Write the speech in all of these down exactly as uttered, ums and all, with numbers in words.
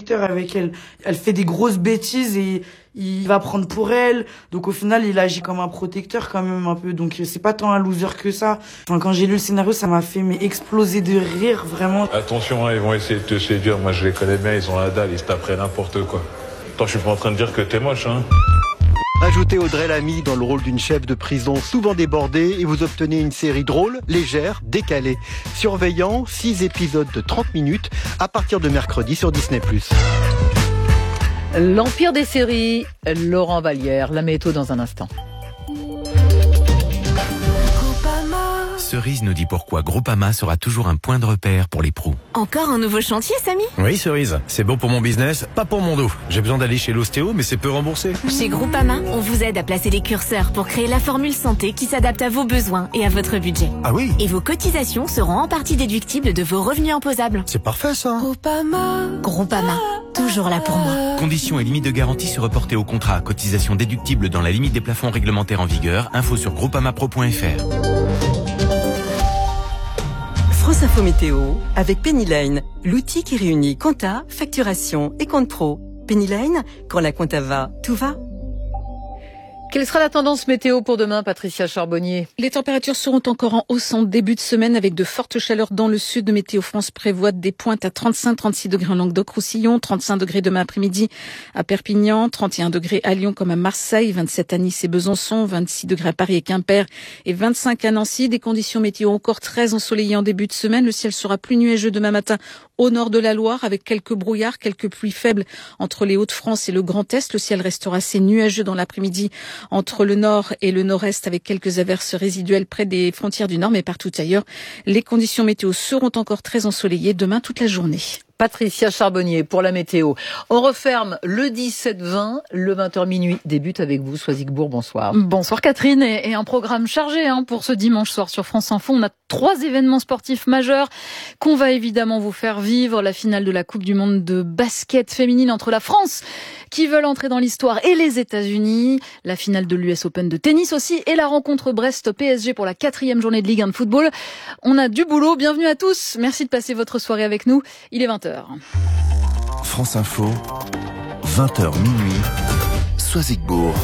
protecteur avec elle. Elle fait des grosses bêtises et il va prendre pour elle. Donc au final, il agit comme un protecteur quand même un peu. Donc c'est pas tant un loser que ça. Enfin, quand j'ai lu le scénario, ça m'a fait mais exploser de rire, vraiment. Attention, hein, ils vont essayer de te séduire. Moi, je les connais bien, ils ont la dalle, ils se taperaient n'importe quoi. Attends, je suis pas en train de dire que t'es moche, hein. Ajoutez Audrey Lamy dans le rôle d'une chef de prison souvent débordée et vous obtenez une série drôle, légère, décalée. Surveillant, six épisodes de trente minutes à partir de mercredi sur Disney plus. L'empire des séries, Laurent Vallière, la météo dans un instant. Cerise nous dit pourquoi Groupama sera toujours un point de repère pour les pros. Encore un nouveau chantier, Samy ? Oui, Cerise. C'est bon pour mon business, pas pour mon dos. J'ai besoin d'aller chez l'ostéo, mais c'est peu remboursé. Chez Groupama, on vous aide à placer les curseurs pour créer la formule santé qui s'adapte à vos besoins et à votre budget. Ah oui ? Et vos cotisations seront en partie déductibles de vos revenus imposables. C'est parfait, ça. Groupama. Groupama. Toujours là pour moi. Conditions et limites de garantie se reporter au contrat. Cotisation déductible dans la limite des plafonds réglementaires en vigueur. Info sur groupamapro point f r. France Info Météo avec Pennyline, l'outil qui réunit compta, facturation et compte pro. Pennyline, quand la compta va, tout va. Quelle sera la tendance météo pour demain, Patricia Charbonnier ? Les températures seront encore en hausse en début de semaine avec de fortes chaleurs dans le sud. Météo France prévoit des pointes à trente-cinq à trente-six degrés en Languedoc-Roussillon, trente-cinq degrés demain après-midi à Perpignan, trente et un degrés à Lyon comme à Marseille, vingt-sept à Nice et Besançon, vingt-six degrés à Paris et Quimper et vingt-cinq à Nancy. Des conditions météo encore très ensoleillées en début de semaine. Le ciel sera plus nuageux demain matin au nord de la Loire avec quelques brouillards, quelques pluies faibles entre les Hauts-de-France et le Grand Est. Le ciel restera assez nuageux dans l'après-midi entre le nord et le nord-est avec quelques averses résiduelles près des frontières du nord, mais partout ailleurs, les conditions météo seront encore très ensoleillées demain toute la journée. Patricia Charbonnier pour la météo. On referme le dix-sept vingt, le vingt heures minuit débute avec vous, Soisigbourg, bonsoir. Bonsoir Catherine, et, et un programme chargé hein, pour ce dimanche soir sur France Info. On a trois événements sportifs majeurs qu'on va évidemment vous faire vivre. La finale de la Coupe du Monde de basket féminine entre la France, qui veulent entrer dans l'histoire, et les États-Unis. La finale de l'U S Open de tennis aussi, et la rencontre Brest-P S G pour la quatrième journée de Ligue un de football. On a du boulot, bienvenue à tous. Merci de passer votre soirée avec nous. Il est vingt heures. France Info, vingt heures minuit, Soisigbourg.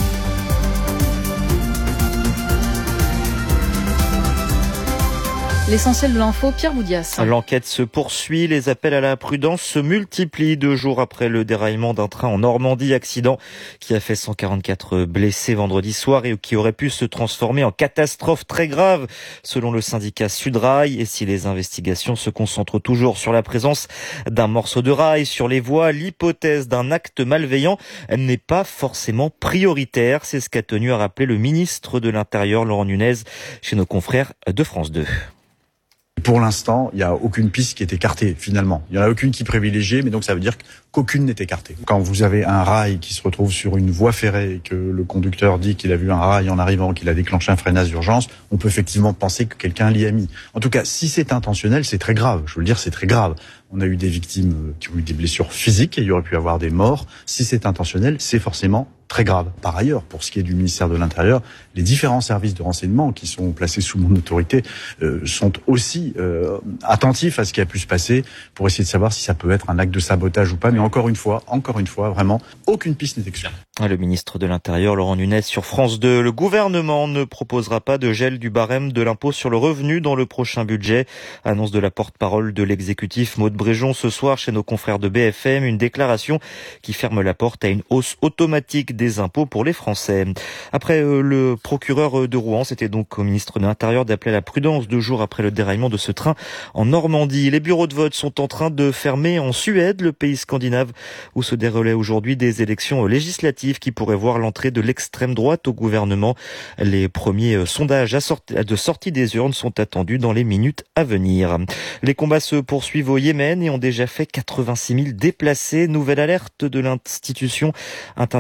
L'essentiel de l'info, Pierre Boudias. L'enquête se poursuit, les appels à la prudence se multiplient deux jours après le déraillement d'un train en Normandie, accident qui a fait cent quarante-quatre blessés vendredi soir et qui aurait pu se transformer en catastrophe très grave selon le syndicat Sudrail. Et si les investigations se concentrent toujours sur la présence d'un morceau de rail sur les voies, l'hypothèse d'un acte malveillant n'est pas forcément prioritaire. C'est ce qu'a tenu à rappeler le ministre de l'Intérieur, Laurent Nunez, chez nos confrères de France deux. Pour l'instant, il n'y a aucune piste qui est écartée, finalement. Il n'y en a aucune qui est privilégiée, mais donc ça veut dire qu'aucune n'est écartée. Quand vous avez un rail qui se retrouve sur une voie ferrée et que le conducteur dit qu'il a vu un rail en arrivant, qu'il a déclenché un freinage d'urgence, on peut effectivement penser que quelqu'un l'y a mis. En tout cas, si c'est intentionnel, c'est très grave. Je veux le dire, c'est très grave. On a eu des victimes qui ont eu des blessures physiques et il y aurait pu avoir des morts. Si c'est intentionnel, c'est forcément très grave. Par ailleurs, pour ce qui est du ministère de l'Intérieur, les différents services de renseignement qui sont placés sous mon autorité euh, sont aussi euh, attentifs à ce qui a pu se passer pour essayer de savoir si ça peut être un acte de sabotage ou pas. Mais encore une fois, encore une fois, vraiment, aucune piste n'est exclue. Le ministre de l'Intérieur, Laurent Nunez, sur France deux. Le gouvernement ne proposera pas de gel du barème de l'impôt sur le revenu dans le prochain budget. Annonce de la porte-parole de l'exécutif, Maud Bréjon, ce soir chez nos confrères de B F M. Une déclaration qui ferme la porte à une hausse automatique des impôts pour les Français. Après euh, le procureur de Rouen, c'était donc au ministre de l'Intérieur d'appeler à la prudence deux jours après le déraillement de ce train en Normandie. Les bureaux de vote sont en train de fermer en Suède, le pays scandinave où se déroulaient aujourd'hui des élections législatives qui pourraient voir l'entrée de l'extrême droite au gouvernement. Les premiers sondages de sortie des urnes sont attendus dans les minutes à venir. Les combats se poursuivent au Yémen et ont déjà fait quatre-vingt-six mille déplacés. Nouvelle alerte de l'institution internationale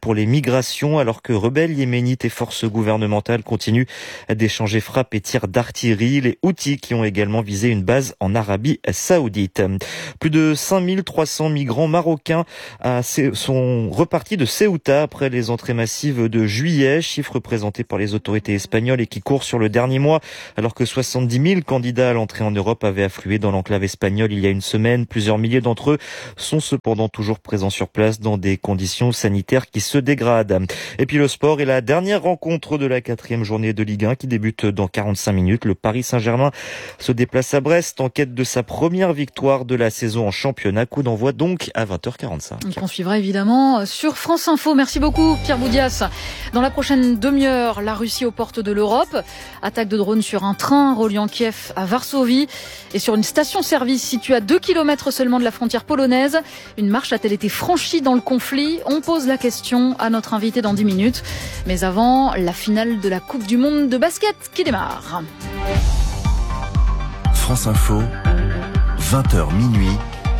pour les migrations, alors que rebelles yéménites et forces gouvernementales continuent d'échanger frappes et tirs d'artillerie. Les Houthis qui ont également visé une base en Arabie Saoudite. Plus de cinq mille trois cents migrants marocains sont repartis de Ceuta après les entrées massives de juillet, chiffre présenté par les autorités espagnoles et qui court sur le dernier mois, alors que soixante-dix mille candidats à l'entrée en Europe avaient afflué dans l'enclave espagnole il y a une semaine. Plusieurs milliers d'entre eux sont cependant toujours présents sur place dans des conditions sanitaires qui se dégradent. Et puis le sport et la dernière rencontre de la quatrième journée de Ligue un qui débute dans quarante-cinq minutes. Le Paris Saint-Germain se déplace à Brest en quête de sa première victoire de la saison en championnat. Coup d'envoi donc à vingt heures quarante-cinq. On suivra évidemment sur France Info. Merci beaucoup Pierre Boudias. Dans la prochaine demi-heure, la Russie aux portes de l'Europe. Attaque de drone sur un train reliant Kiev à Varsovie et sur une station-service située à deux kilomètres seulement de la frontière polonaise. Une marche a-t-elle été franchie dans le conflit? On pose la question à notre invité dans dix minutes. Mais avant, la finale de la Coupe du Monde de basket qui démarre. France Info, vingt heures minuit,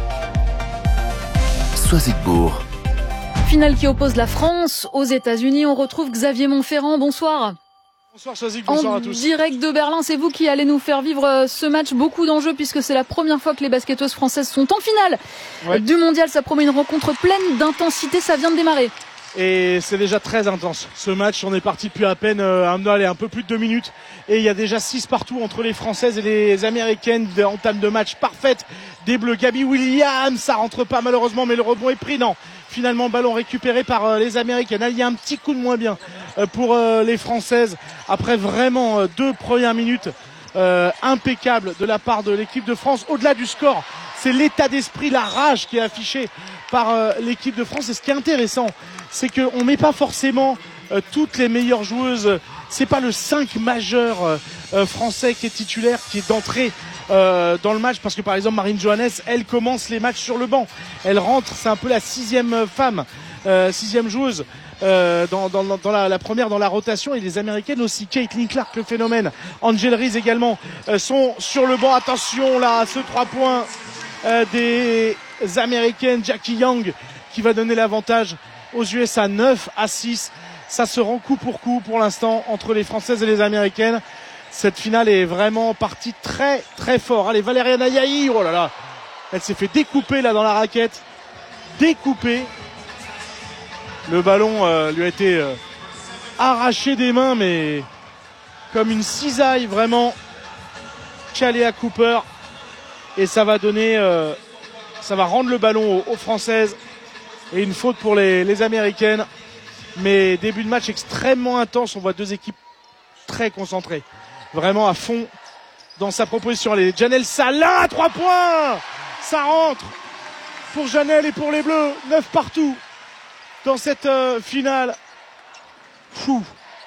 Soisigbourg. Finale qui oppose la France aux États-Unis. On retrouve Xavier Montferrand. Bonsoir. Bonsoir Soisig, bonsoir en à tous. Direct de Berlin, c'est vous qui allez nous faire vivre ce match. Beaucoup d'enjeux puisque c'est la première fois que les basketteuses françaises sont en finale ouais. du mondial. Ça promet une rencontre pleine d'intensité. Ça vient de démarrer. Et c'est déjà très intense. Ce match, on est parti depuis à peine euh, un, allez, un peu plus de deux minutes. Et il y a déjà six partout entre les Françaises et les Américaines. Entame de match parfaite des Bleus. Gabby Williams, ça rentre pas malheureusement, mais le rebond est pris. Non, finalement, ballon récupéré par euh, les Américaines. Il y a un petit coup de moins bien euh, pour euh, les Françaises. Après vraiment euh, deux premières minutes euh, impeccables de la part de l'équipe de France. Au-delà du score, c'est l'état d'esprit, la rage qui est affichée par euh, l'équipe de France. Et ce qui est intéressant, c'est qu'on ne met pas forcément euh, toutes les meilleures joueuses. C'est pas le cinq majeur euh, français qui est titulaire, qui est d'entrée euh, dans le match. Parce que par exemple, Marine Johannes, elle commence les matchs sur le banc. Elle rentre, c'est un peu la sixième femme, euh, sixième joueuse euh, dans, dans, dans la, la première dans la rotation. Et les Américaines aussi, Caitlin Clark, le phénomène. Angel Reese également euh, sont sur le banc. Attention là, à ce trois points euh, des Américaines. Jackie Young qui va donner l'avantage aux U S A, neuf à six. Ça se rend coup pour coup pour l'instant entre les Françaises et les Américaines. Cette finale est vraiment partie très très fort. Allez, Valériane Ayayi, oh là là, elle s'est fait découper là dans la raquette. Découper. Le ballon euh, lui a été euh, arraché des mains, mais comme une cisaille vraiment. Chalea Cooper. Et ça va donner, euh, ça va rendre le ballon aux, aux Françaises. Et une faute pour les, les Américaines. Mais début de match extrêmement intense. On voit deux équipes très concentrées. Vraiment à fond dans sa proposition. Allez, Janelle Salin à trois points. Ça rentre pour Janelle et pour les Bleus. neuf partout dans cette euh, finale. Fou.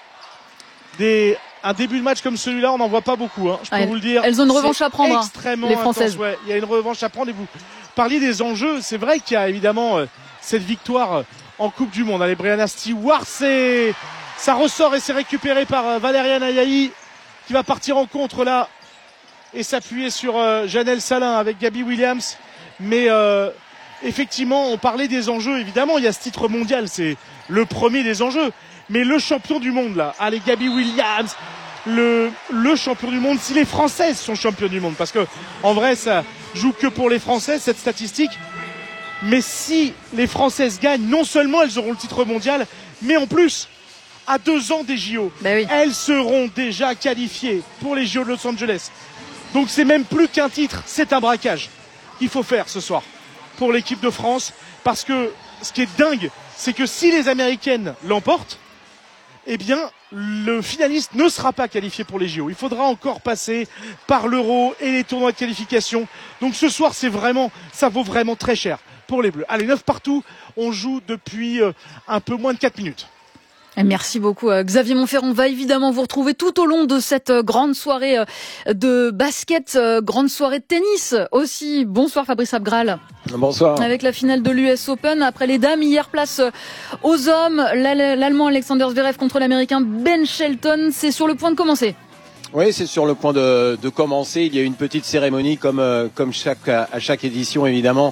Des, un début de match comme celui-là, on n'en voit pas beaucoup. Hein, je peux elles, vous le dire. Elles ont une revanche à prendre. Extrêmement les Françaises. Intense, ouais. Il y a une revanche à prendre. Et vous parliez des enjeux. C'est vrai qu'il y a évidemment euh, cette victoire en Coupe du Monde. Allez, Brianna Stewart, c'est... ça ressort et c'est récupéré par euh, Valériane Ayayi qui va partir en contre là et s'appuyer sur euh, Janelle Salin avec Gabby Williams. Mais euh, effectivement, on parlait des enjeux. Évidemment, il y a ce titre mondial, c'est le premier des enjeux. Mais le champion du monde là, allez, Gabby Williams, le, le champion du monde, si les Françaises sont champions du monde, parce que en vrai, ça joue que pour les Françaises, cette statistique. Mais si les Françaises gagnent, non seulement elles auront le titre mondial, mais en plus, à deux ans des J O, ben oui. elles seront déjà qualifiées pour les J O de Los Angeles. Donc c'est même plus qu'un titre, c'est un braquage qu'il faut faire ce soir pour l'équipe de France. Parce que ce qui est dingue, c'est que si les Américaines l'emportent, eh bien, le finaliste ne sera pas qualifié pour les J O. Il faudra encore passer par l'Euro et les tournois de qualification. Donc ce soir, c'est vraiment, ça vaut vraiment très cher pour les Bleus. Allez, neuf partout. On joue depuis euh, un peu moins de quatre minutes. Merci beaucoup Xavier Montferrand. On va évidemment vous retrouver tout au long de cette grande soirée de basket, grande soirée de tennis aussi. Bonsoir Fabrice Abgral. Bonsoir. Avec la finale de l'U S Open, après les dames, hier place aux hommes. L'Allemand Alexander Zverev contre l'Américain Ben Shelton. C'est sur le point de commencer. Oui, c'est sur le point de, de commencer. Il y a une petite cérémonie comme, euh, comme chaque, à chaque édition, évidemment,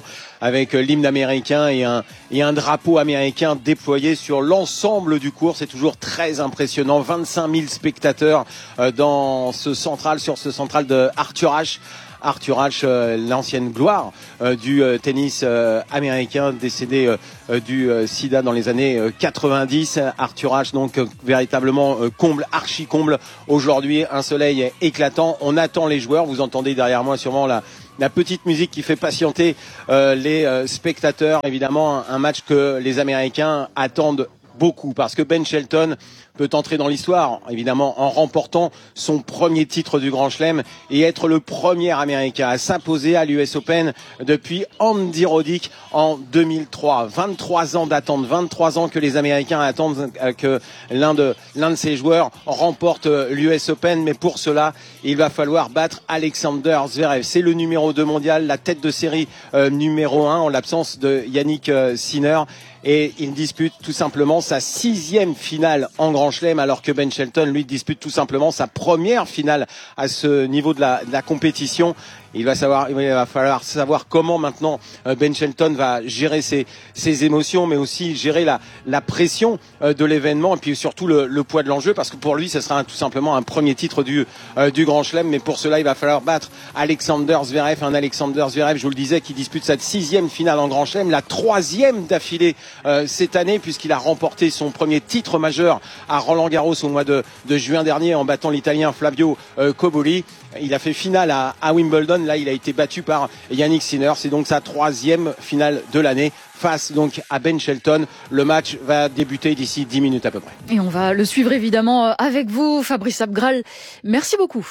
avec l'hymne américain et un, et un drapeau américain déployé sur l'ensemble du cours. C'est toujours très impressionnant. vingt-cinq mille spectateurs dans ce central, sur ce central de Arthur Ashe. Arthur Ashe, euh, l'ancienne gloire euh, du euh, tennis euh, américain, décédé euh, du euh, sida dans les années euh, quatre-vingt-dix. Arthur Ashe, donc euh, véritablement euh, comble, archi comble. Aujourd'hui, un soleil éclatant. On attend les joueurs. Vous entendez derrière moi sûrement la La petite musique qui fait patienter euh, les euh, spectateurs. Évidemment, un, un match que les Américains attendent beaucoup parce que Ben Shelton peut entrer dans l'histoire, évidemment, en remportant son premier titre du Grand Chelem et être le premier Américain à s'imposer à l'U S Open depuis Andy Roddick en deux mille trois. vingt-trois ans d'attente, vingt-trois ans que les Américains attendent que l'un de, l'un de ces joueurs remporte l'U S Open, mais pour cela, il va falloir battre Alexander Zverev. C'est le numéro deux mondial, la tête de série euh, numéro un en l'absence de Yannick euh, Sinner. Et il dispute tout simplement sa sixième finale en Grand Chelem, alors que Ben Shelton, lui, dispute tout simplement sa première finale à ce niveau de la, de la compétition. Il va savoir, il va falloir savoir comment maintenant Ben Shelton va gérer ses, ses émotions, mais aussi gérer la, la pression de l'événement et puis surtout le, le poids de l'enjeu, parce que pour lui, ce sera un, tout simplement un premier titre du, euh, du Grand Chelem. Mais pour cela, il va falloir battre Alexander Zverev, un Alexander Zverev, je vous le disais, qui dispute sa sixième finale en Grand Chelem, la troisième d'affilée euh, cette année, puisqu'il a remporté son premier titre majeur à Roland-Garros au mois de, de juin dernier en battant l'Italien Flavio euh, Cobolli. Il a fait finale à, à Wimbledon. Là, il a été battu par Yannick Sinner. C'est donc sa troisième finale de l'année face donc à Ben Shelton. Le match va débuter d'ici dix minutes à peu près. Et on va le suivre évidemment avec vous, Fabrice Abgral. Merci beaucoup.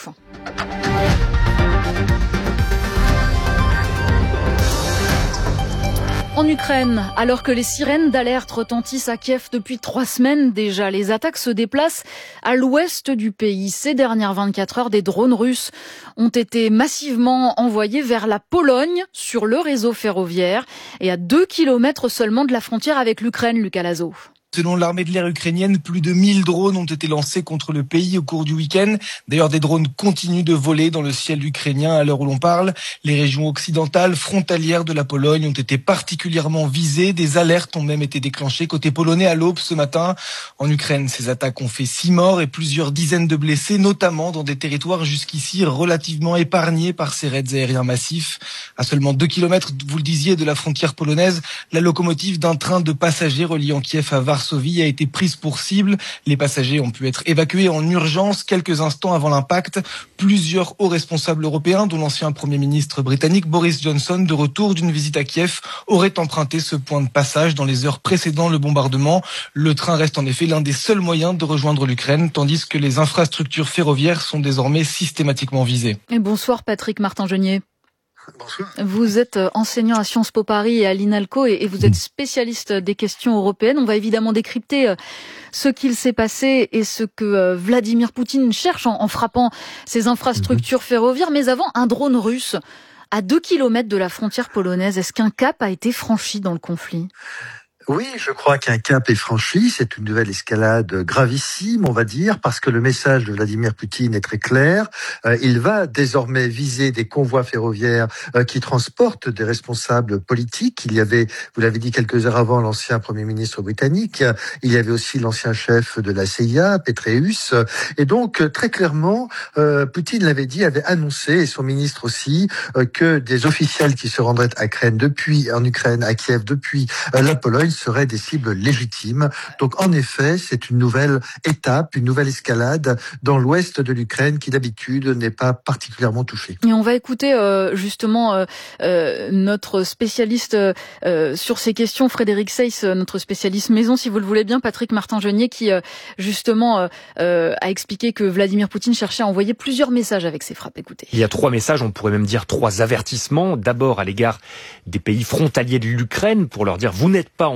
En Ukraine, alors que les sirènes d'alerte retentissent à Kiev depuis trois semaines déjà, les attaques se déplacent à l'ouest du pays. Ces dernières vingt-quatre heures, des drones russes ont été massivement envoyés vers la Pologne sur le réseau ferroviaire et à deux kilomètres seulement de la frontière avec l'Ukraine, Lucas Lazo. Selon l'armée de l'air ukrainienne, plus de mille drones ont été lancés contre le pays au cours du week-end. D'ailleurs, des drones continuent de voler dans le ciel ukrainien à l'heure où l'on parle. Les régions occidentales frontalières de la Pologne ont été particulièrement visées. Des alertes ont même été déclenchées côté polonais à l'aube ce matin. En Ukraine, ces attaques ont fait six morts et plusieurs dizaines de blessés, notamment dans des territoires jusqu'ici relativement épargnés par ces raids aériens massifs. À seulement deux kilomètres, vous le disiez, de la frontière polonaise, la locomotive d'un train de passagers reliant Kiev à Varsovie a été prise pour cible. Les passagers ont pu être évacués en urgence quelques instants avant l'impact. Plusieurs hauts responsables européens, dont l'ancien Premier ministre britannique Boris Johnson, de retour d'une visite à Kiev, auraient emprunté ce point de passage dans les heures précédant le bombardement. Le train reste en effet l'un des seuls moyens de rejoindre l'Ukraine, tandis que les infrastructures ferroviaires sont désormais systématiquement visées. Et bonsoir Patrick Martin-Genier. Bonsoir. Vous êtes enseignant à Sciences Po Paris et à l'INALCO et vous êtes spécialiste des questions européennes. On va évidemment décrypter ce qu'il s'est passé et ce que Vladimir Poutine cherche en frappant ces infrastructures ferroviaires. Mais avant, un drone russe à deux kilomètres de la frontière polonaise. Est-ce qu'un cap a été franchi dans le conflit ? Oui, je crois qu'un cap est franchi. C'est une nouvelle escalade gravissime, on va dire, parce que le message de Vladimir Poutine est très clair. Euh, il va désormais viser des convois ferroviaires euh, qui transportent des responsables politiques. Il y avait, vous l'avez dit quelques heures avant, l'ancien Premier ministre britannique. Il y avait aussi l'ancien chef de la C I A, Petraeus. Et donc, très clairement, euh, Poutine l'avait dit, avait annoncé, et son ministre aussi, euh, que des officiels qui se rendraient à Ukraine depuis, en Ukraine, à Kiev, depuis euh, la Pologne, seraient des cibles légitimes. Donc en effet, c'est une nouvelle étape, une nouvelle escalade dans l'ouest de l'Ukraine qui d'habitude n'est pas particulièrement touchée. Et on va écouter euh, justement euh, euh, notre spécialiste euh, sur ces questions, Frédéric Seyss, notre spécialiste maison, si vous le voulez bien, Patrick Martin-Genier, qui euh, justement euh, euh, a expliqué que Vladimir Poutine cherchait à envoyer plusieurs messages avec ses frappes. Écoutez. Il y a trois messages, on pourrait même dire trois avertissements. D'abord à l'égard des pays frontaliers de l'Ukraine pour leur dire vous n'êtes pas en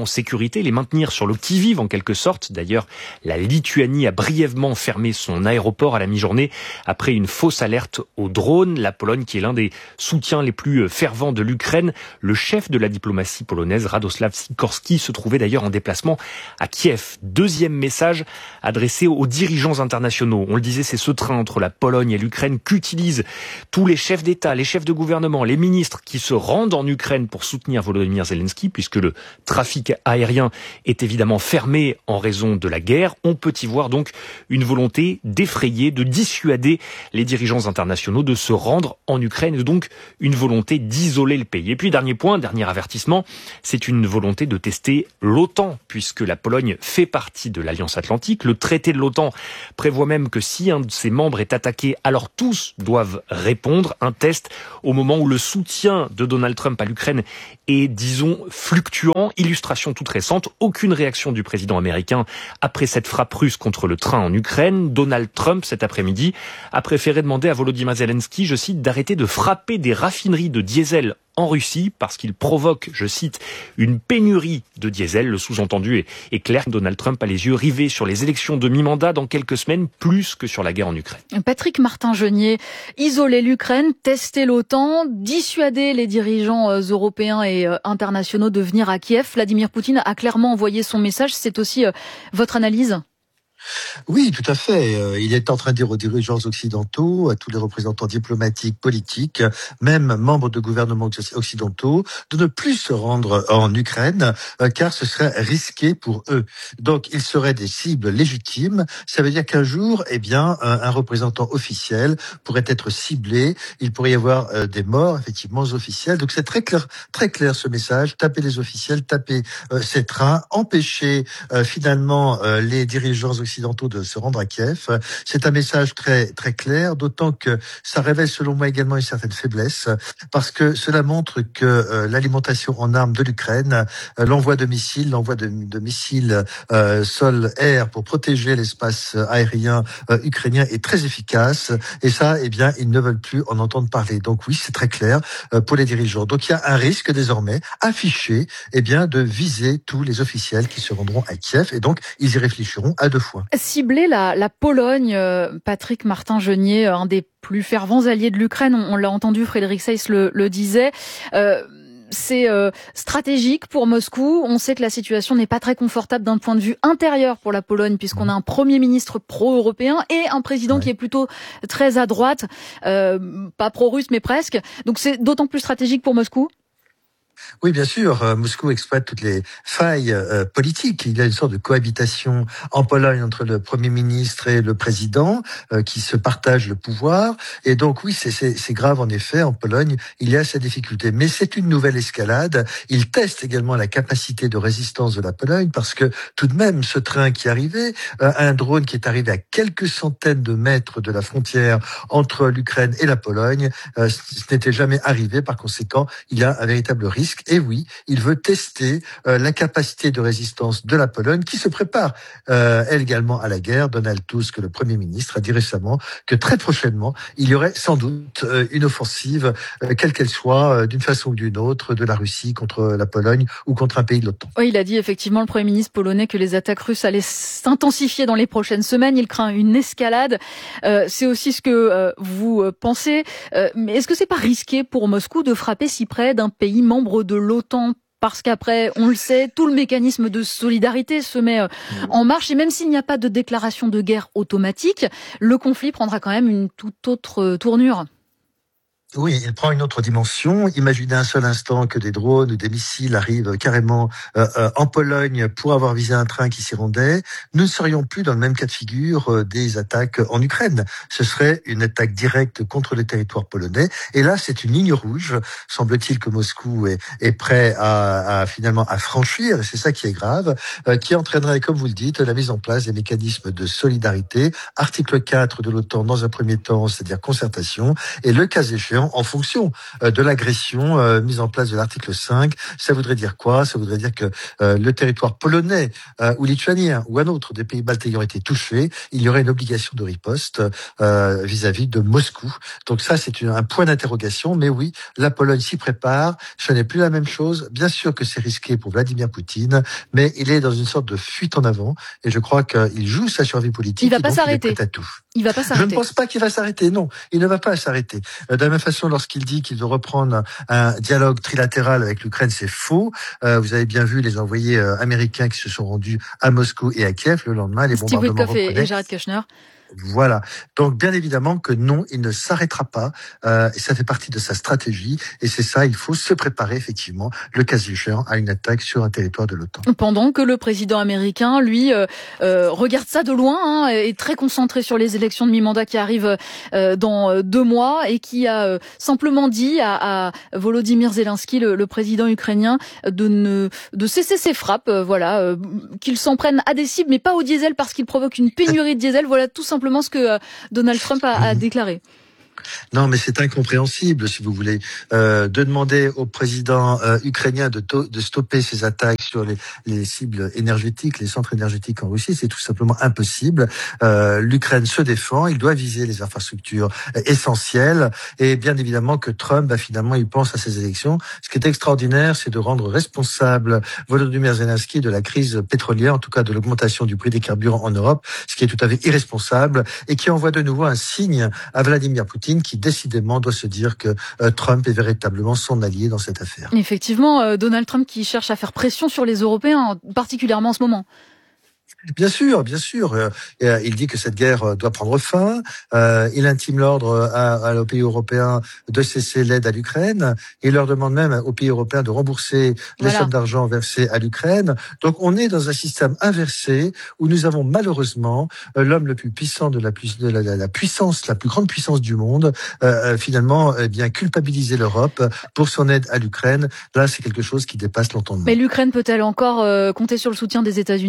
sécurité, les maintenir sur le qui-vive en quelque sorte. D'ailleurs, la Lituanie a brièvement fermé son aéroport à la mi-journée après une fausse alerte aux drones. La Pologne, qui est l'un des soutiens les plus fervents de l'Ukraine, le chef de la diplomatie polonaise, Radosław Sikorski, se trouvait d'ailleurs en déplacement à Kiev. Deuxième message adressé aux dirigeants internationaux. On le disait, c'est ce train entre la Pologne et l'Ukraine qu'utilisent tous les chefs d'État, les chefs de gouvernement, les ministres qui se rendent en Ukraine pour soutenir Volodymyr Zelensky, puisque le trafic aérien est évidemment fermé en raison de la guerre. On peut y voir donc une volonté d'effrayer, de dissuader les dirigeants internationaux de se rendre en Ukraine, et donc une volonté d'isoler le pays. Et puis dernier point, dernier avertissement, c'est une volonté de tester l'OTAN, puisque la Pologne fait partie de l'Alliance Atlantique. Le traité de l'OTAN prévoit même que si un de ses membres est attaqué, alors tous doivent répondre. Un test au moment où le soutien de Donald Trump à l'Ukraine est, disons, fluctuant. Illustration toute récente, aucune réaction du président américain après cette frappe russe contre le train en Ukraine. Donald Trump, cet après-midi, a préféré demander à Volodymyr Zelensky, je cite, d'arrêter de frapper des raffineries de diesel en Russie parce qu'il provoque, je cite, une pénurie de diesel. Le sous-entendu est, est clair. Donald Trump a les yeux rivés sur les élections de mi-mandat dans quelques semaines, plus que sur la guerre en Ukraine. Patrick Martin-Genier, isoler l'Ukraine, tester l'OTAN, dissuader les dirigeants euh, européens et euh, internationaux de venir à Kiev. Vladimir Poutine a clairement envoyé son message. C'est aussi euh, votre analyse ? Oui, tout à fait. Il est en train de dire aux dirigeants occidentaux, à tous les représentants diplomatiques, politiques, même membres de gouvernements occidentaux, de ne plus se rendre en Ukraine, car ce serait risqué pour eux. Donc, ils seraient des cibles légitimes. Ça veut dire qu'un jour, eh bien, un représentant officiel pourrait être ciblé. Il pourrait y avoir des morts, effectivement, officiels. Donc, c'est très clair, très clair ce message. Taper les officiels, taper euh, ces trains, empêcher euh, finalement euh, les dirigeants occidentaux occidentaux de se rendre à Kiev. C'est un message très très clair, d'autant que ça révèle selon moi également une certaine faiblesse, parce que cela montre que euh, l'alimentation en armes de l'Ukraine, euh, l'envoi de missiles, l'envoi de, de missiles euh, sol-air pour protéger l'espace aérien euh, ukrainien est très efficace, et ça, eh bien, ils ne veulent plus en entendre parler. Donc oui, c'est très clair euh, pour les dirigeants. Donc il y a un risque désormais affiché, eh bien, de viser tous les officiels qui se rendront à Kiev, et donc ils y réfléchiront à deux fois. Cibler la, la Pologne, euh, Patrick Martin-Genier, un des plus fervents alliés de l'Ukraine, on, on l'a entendu, Frédéric Seyss le, le disait, euh, c'est euh, stratégique pour Moscou. On sait que la situation n'est pas très confortable d'un point de vue intérieur pour la Pologne, puisqu'on a un Premier ministre pro-européen et un président ouais. qui est plutôt très à droite, euh, pas pro-russe mais presque. Donc c'est d'autant plus stratégique pour Moscou. Oui, bien sûr. Euh, Moscou exploite toutes les failles euh, politiques. Il y a une sorte de cohabitation en Pologne entre le Premier ministre et le président euh, qui se partagent le pouvoir. Et donc, oui, c'est, c'est, c'est grave en effet. En Pologne, il y a ces difficultés. Mais c'est une nouvelle escalade. Il teste également la capacité de résistance de la Pologne parce que tout de même, ce train qui arrivait, euh, un drone qui est arrivé à quelques centaines de mètres de la frontière entre l'Ukraine et la Pologne, euh, ce n'était jamais arrivé. Par conséquent, il y a un véritable risque. Et oui, il veut tester euh, la capacité de résistance de la Pologne, qui se prépare, euh, elle également, à la guerre. Donald Tusk, le Premier ministre, a dit récemment que très prochainement, il y aurait sans doute euh, une offensive, euh, quelle qu'elle soit, euh, d'une façon ou d'une autre, de la Russie contre la Pologne ou contre un pays de l'OTAN. Oui, il a dit effectivement, le Premier ministre polonais, que les attaques russes allaient s'intensifier dans les prochaines semaines. Il craint une escalade. Euh, c'est aussi ce que euh, vous pensez. Euh, mais est-ce que c'est pas risqué pour Moscou de frapper si près d'un pays membre de l'OTAN? Parce qu'après, on le sait, tout le mécanisme de solidarité se met euh, en marche. Et même s'il n'y a pas de déclaration de guerre automatique, le conflit prendra quand même une toute autre tournure. Oui, il prend une autre dimension. Imaginez un seul instant que des drones ou des missiles arrivent carrément euh, euh, en Pologne pour avoir visé un train qui s'y rendait. Nous ne serions plus dans le même cas de figure euh, des attaques en Ukraine. Ce serait une attaque directe contre le territoire polonais. Et là, c'est une ligne rouge. Semble-t-il que Moscou est, est prêt à, à finalement à franchir, et c'est ça qui est grave, euh, qui entraînerait, comme vous le dites, la mise en place des mécanismes de solidarité. Article quatre de l'OTAN dans un premier temps, c'est-à-dire concertation, et le cas échéant, évidemment en fonction euh, de l'agression euh, mise en place de l'article cinq. Ça voudrait dire quoi? Ça voudrait dire que euh, le territoire polonais euh, ou lituanien ou un autre des pays baltes ayant été touchés, il y aurait une obligation de riposte euh, vis-à-vis de Moscou. Donc ça, c'est une, un point d'interrogation. Mais oui, la Pologne s'y prépare. Ce n'est plus la même chose. Bien sûr que c'est risqué pour Vladimir Poutine, mais il est dans une sorte de fuite en avant. Et je crois qu'il joue sa survie politique. Il va pas s'arrêter. Il est prêt à tout. Il va pas s'arrêter. Je ne pense pas qu'il va s'arrêter. Non, il ne va pas s'arrêter. De la même façon, lorsqu'il dit qu'il veut reprendre un dialogue trilatéral avec l'Ukraine, c'est faux. Euh, vous avez bien vu les envoyés euh, américains qui se sont rendus à Moscou et à Kiev le lendemain. Les Steve bombardements Witkoff et, reprenaient. et Jared Kushner. Voilà. Donc, bien évidemment que non, il ne s'arrêtera pas. Euh, et ça fait partie de sa stratégie. Et c'est ça, il faut se préparer, effectivement, le cas échéant, à une attaque sur un territoire de l'OTAN. Pendant que le président américain, lui, euh, euh, regarde ça de loin, hein, est très concentré sur les élections de mi-mandat qui arrivent euh, dans deux mois et qui a euh, simplement dit à, à Volodymyr Zelensky, le, le président ukrainien, de ne de cesser ses frappes, euh, voilà, euh, qu'il s'en prenne à des cibles, mais pas au diesel parce qu'il provoque une pénurie de diesel. Voilà tout simplement Simplement ce que euh, Donald Trump a, a déclaré. Non, mais c'est incompréhensible, si vous voulez, euh, de demander au président euh, ukrainien de, to- de stopper ses attaques sur les, les cibles énergétiques, les centres énergétiques en Russie. C'est tout simplement impossible. Euh, L'Ukraine se défend, il doit viser les infrastructures euh, essentielles. Et bien évidemment que Trump, bah, finalement, il pense à ces élections. Ce qui est extraordinaire, c'est de rendre responsable Volodymyr Zelensky de la crise pétrolière, en tout cas de l'augmentation du prix des carburants en Europe, ce qui est tout à fait irresponsable et qui envoie de nouveau un signe à Vladimir Poutine, qui décidément doit se dire que euh, Trump est véritablement son allié dans cette affaire. Effectivement, euh, Donald Trump qui cherche à faire pression sur les Européens, particulièrement en ce moment. Bien sûr, bien sûr. Euh, euh, il dit que cette guerre doit prendre fin. Euh, il intime l'ordre à, à, aux pays européens de cesser l'aide à l'Ukraine. Il leur demande même aux pays européens de rembourser les voilà. sommes d'argent versées à l'Ukraine. Donc on est dans un système inversé où nous avons malheureusement euh, l'homme le plus puissant de la, de la, la, la puissance, la plus grande puissance du monde, euh, finalement eh bien culpabiliser l'Europe pour son aide à l'Ukraine. Là, c'est quelque chose qui dépasse l'entendement. Mais l'Ukraine peut-elle encore euh, compter sur le soutien des États-Unis ?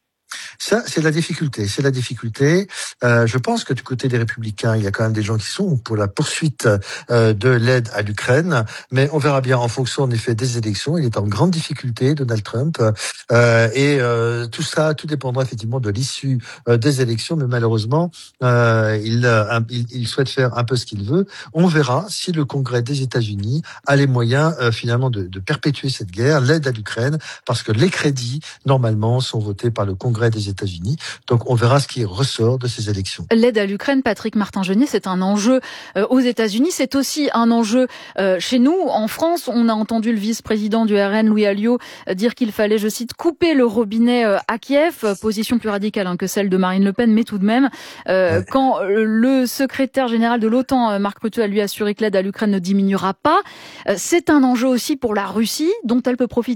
Ça, c'est la difficulté. C'est la difficulté. Euh, je pense que du côté des Républicains, il y a quand même des gens qui sont pour la poursuite euh, de l'aide à l'Ukraine. Mais on verra bien en fonction, en effet, des élections. Il est en grande difficulté, Donald Trump. Euh, et euh, tout ça, tout dépendra effectivement de l'issue euh, des élections. Mais malheureusement, euh, il, euh, il, il souhaite faire un peu ce qu'il veut. On verra si le Congrès des États-Unis a les moyens euh, finalement de, de perpétuer cette guerre, l'aide à l'Ukraine, parce que les crédits, normalement, sont votés par le Congrès des États-Unis. Donc on verra ce qui ressort de ces élections. L'aide à l'Ukraine, Patrick Martin-Genier, c'est un enjeu euh, aux États-Unis, c'est aussi un enjeu euh, chez nous. En France, on a entendu le vice-président du R N, Louis Alliot, euh, dire qu'il fallait, je cite, couper le robinet euh, à Kiev, euh, position plus radicale hein, que celle de Marine Le Pen, mais tout de même, euh, ouais. quand euh, le secrétaire général de l'OTAN, euh, Mark Rutte, a lui assuré que l'aide à l'Ukraine ne diminuera pas, euh, c'est un enjeu aussi pour la Russie, dont elle peut profiter ?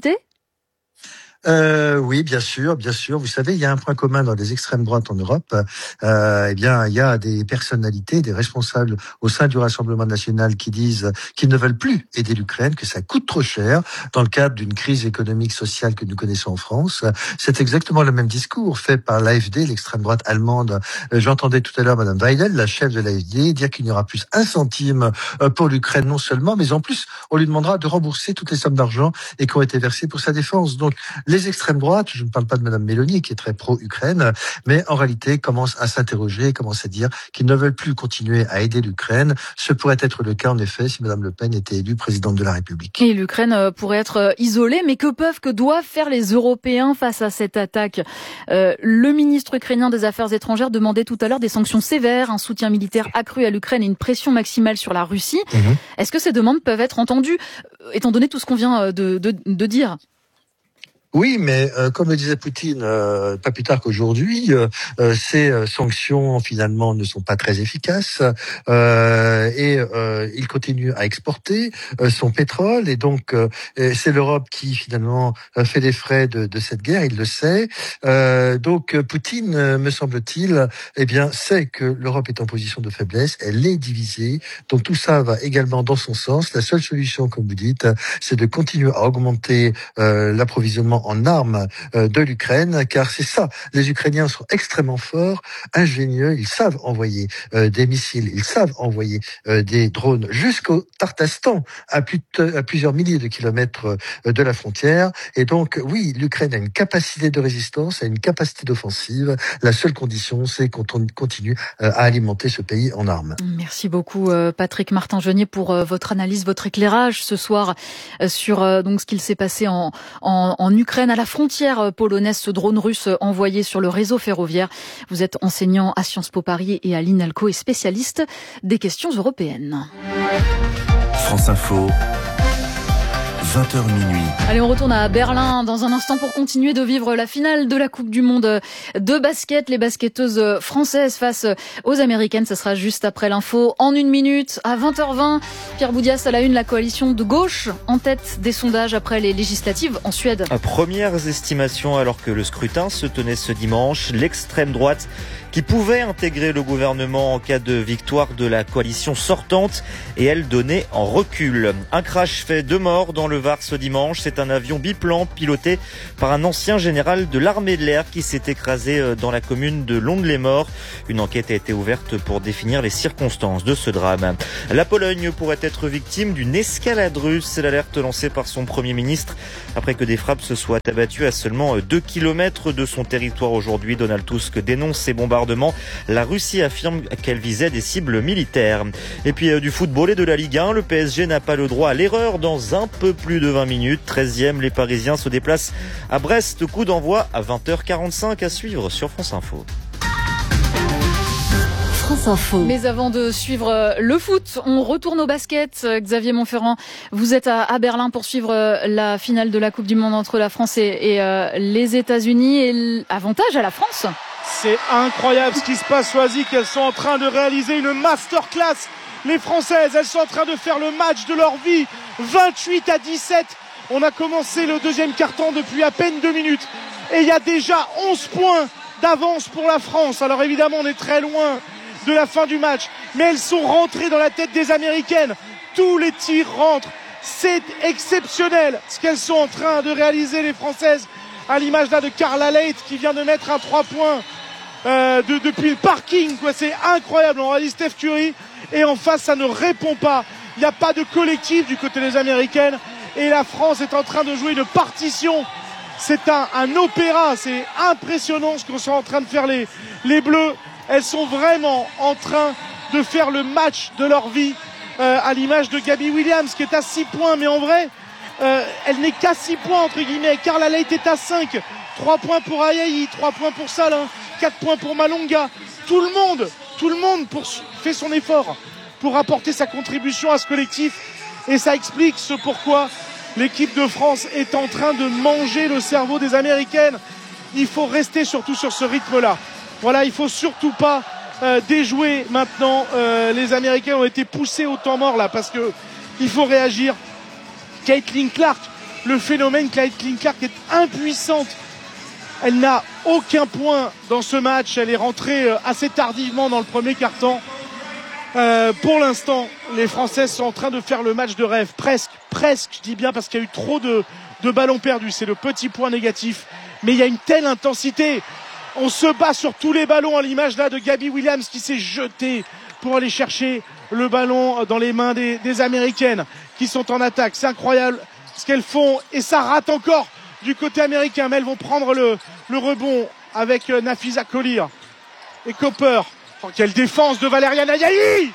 Euh, oui, bien sûr, bien sûr. Vous savez, il y a un point commun dans les extrêmes droites en Europe. Euh, eh bien, il y a des personnalités, des responsables au sein du Rassemblement national qui disent qu'ils ne veulent plus aider l'Ukraine, que ça coûte trop cher dans le cadre d'une crise économique, sociale que nous connaissons en France. C'est exactement le même discours fait par l'A F D, l'extrême droite allemande. J'entendais tout à l'heure Madame Weidel, la chef de l'A F D, dire qu'il n'y aura plus un centime pour l'Ukraine non seulement, mais en plus, on lui demandera de rembourser toutes les sommes d'argent et qui ont été versées pour sa défense. Donc, les extrêmes droites, je ne parle pas de Madame Mélanie qui est très pro-Ukraine, mais en réalité commencent à s'interroger, commencent à dire qu'ils ne veulent plus continuer à aider l'Ukraine. Ce pourrait être le cas en effet si Madame Le Pen était élue présidente de la République. Et l'Ukraine pourrait être isolée, mais que peuvent, que doivent faire les Européens face à cette attaque ? euh, Le ministre ukrainien des Affaires étrangères demandait tout à l'heure des sanctions sévères, un soutien militaire accru à l'Ukraine et une pression maximale sur la Russie. Mmh. Est-ce que ces demandes peuvent être entendues, étant donné tout ce qu'on vient de, de, de dire ? Oui, mais euh, comme le disait Poutine, euh, pas plus tard qu'aujourd'hui, euh, euh, ces euh, sanctions finalement ne sont pas très efficaces euh, et euh, il continue à exporter euh, son pétrole et donc euh, c'est l'Europe qui finalement fait les frais de, de cette guerre, il le sait. Euh, donc Poutine, me semble-t-il, eh bien sait que l'Europe est en position de faiblesse, elle est divisée, donc tout ça va également dans son sens. La seule solution, comme vous dites, c'est de continuer à augmenter euh, l'approvisionnement en armes euh, de l'Ukraine, car c'est ça, les Ukrainiens sont extrêmement forts, ingénieux, ils savent envoyer euh, des missiles, ils savent envoyer euh, des drones jusqu'au Tartastan, à, plus de, à plusieurs milliers de kilomètres euh, de la frontière. Et donc, oui, l'Ukraine a une capacité de résistance, a une capacité d'offensive. La seule condition, c'est qu'on continue euh, à alimenter ce pays en armes. Merci beaucoup Patrick Martin-Genier pour votre analyse, votre éclairage ce soir sur donc ce qu'il s'est passé en, en, en Ukraine, à la frontière polonaise, ce drone russe envoyé sur le réseau ferroviaire. Vous êtes enseignant à Sciences Po Paris et à l'INALCO et spécialiste des questions européennes. France Info. vingt heures minuit. Allez, on retourne à Berlin dans un instant pour continuer de vivre la finale de la Coupe du Monde de basket. Les basketteuses françaises face aux Américaines. Ça sera juste après l'info. En une minute, à vingt heures vingt, Pierre Boudias à la une, la coalition de gauche en tête des sondages après les législatives en Suède. Premières estimations alors que le scrutin se tenait ce dimanche. L'extrême droite qui pouvait intégrer le gouvernement en cas de victoire de la coalition sortante et elle donnait en recul. Un crash fait deux morts dans le Var ce dimanche. C'est un avion biplan piloté par un ancien général de l'armée de l'air qui s'est écrasé dans la commune de Lons-les-Morts. Une enquête a été ouverte pour définir les circonstances de ce drame. La Pologne pourrait être victime d'une escalade russe. C'est l'alerte lancée par son Premier ministre après que des frappes se soient abattues à seulement deux kilomètres de son territoire aujourd'hui. Donald Tusk dénonce ces bombardements. La Russie affirme qu'elle visait des cibles militaires. Et puis euh, du football et de la Ligue un, le P S G n'a pas le droit à l'erreur dans un peu plus de vingt minutes. treizième, les Parisiens se déplacent à Brest. Coup d'envoi à vingt heures quarante-cinq à suivre sur France Info. France Info. Mais avant de suivre le foot, on retourne au basket. Xavier Montferrand, vous êtes à, à Berlin pour suivre la finale de la Coupe du Monde entre la France et, et euh, les États-Unis. Et avantage à la France. C'est incroyable ce qui se passe, Soazic. Elles sont en train de réaliser une masterclass. Les Françaises, elles sont en train de faire le match de leur vie. vingt-huit à dix-sept. On a commencé le deuxième quart-temps depuis à peine deux minutes. Et il y a déjà onze points d'avance pour la France. Alors évidemment, on est très loin de la fin du match. Mais elles sont rentrées dans la tête des Américaines. Tous les tirs rentrent. C'est exceptionnel ce qu'elles sont en train de réaliser, les Françaises. À l'image là de Carla Leight qui vient de mettre un trois points euh, de, depuis le parking, quoi. C'est incroyable. On a dit Steph Curry et en face ça ne répond pas. Il n'y a pas de collectif du côté des Américaines et la France est en train de jouer une partition. C'est un, un opéra. C'est impressionnant ce qu'on sont en train de faire les, les Bleus. Elles sont vraiment en train de faire le match de leur vie euh, à l'image de Gabby Williams qui est à six points, mais en vrai Euh, elle n'est qu'à six points entre guillemets. Carla Leight est à cinq. trois points pour Ayayi, trois points pour Salin, quatre points pour Malonga. Tout le monde, tout le monde pour, fait son effort pour apporter sa contribution à ce collectif. Et ça explique ce pourquoi l'équipe de France est en train de manger le cerveau des Américaines. Il faut rester surtout sur ce rythme-là. Voilà, il faut surtout pas euh, déjouer maintenant. Euh, les Américains ont été poussés au temps mort là parce que il faut réagir. Caitlin Clark, le phénomène Caitlin Clark est impuissante. Elle n'a aucun point dans ce match. Elle est rentrée assez tardivement dans le premier quart-temps. Euh, pour l'instant, les Françaises sont en train de faire le match de rêve. Presque, presque, je dis bien parce qu'il y a eu trop de, de ballons perdus. C'est le petit point négatif. Mais il y a une telle intensité. On se bat sur tous les ballons à l'image là de Gabby Williams qui s'est jetée pour aller chercher le ballon dans les mains des, des Américaines qui sont en attaque. C'est incroyable ce qu'elles font et ça rate encore du côté américain, mais elles vont prendre le, le rebond avec Nafisa Collier et Cooper. Oh, quelle défense de Valériane Ayayi,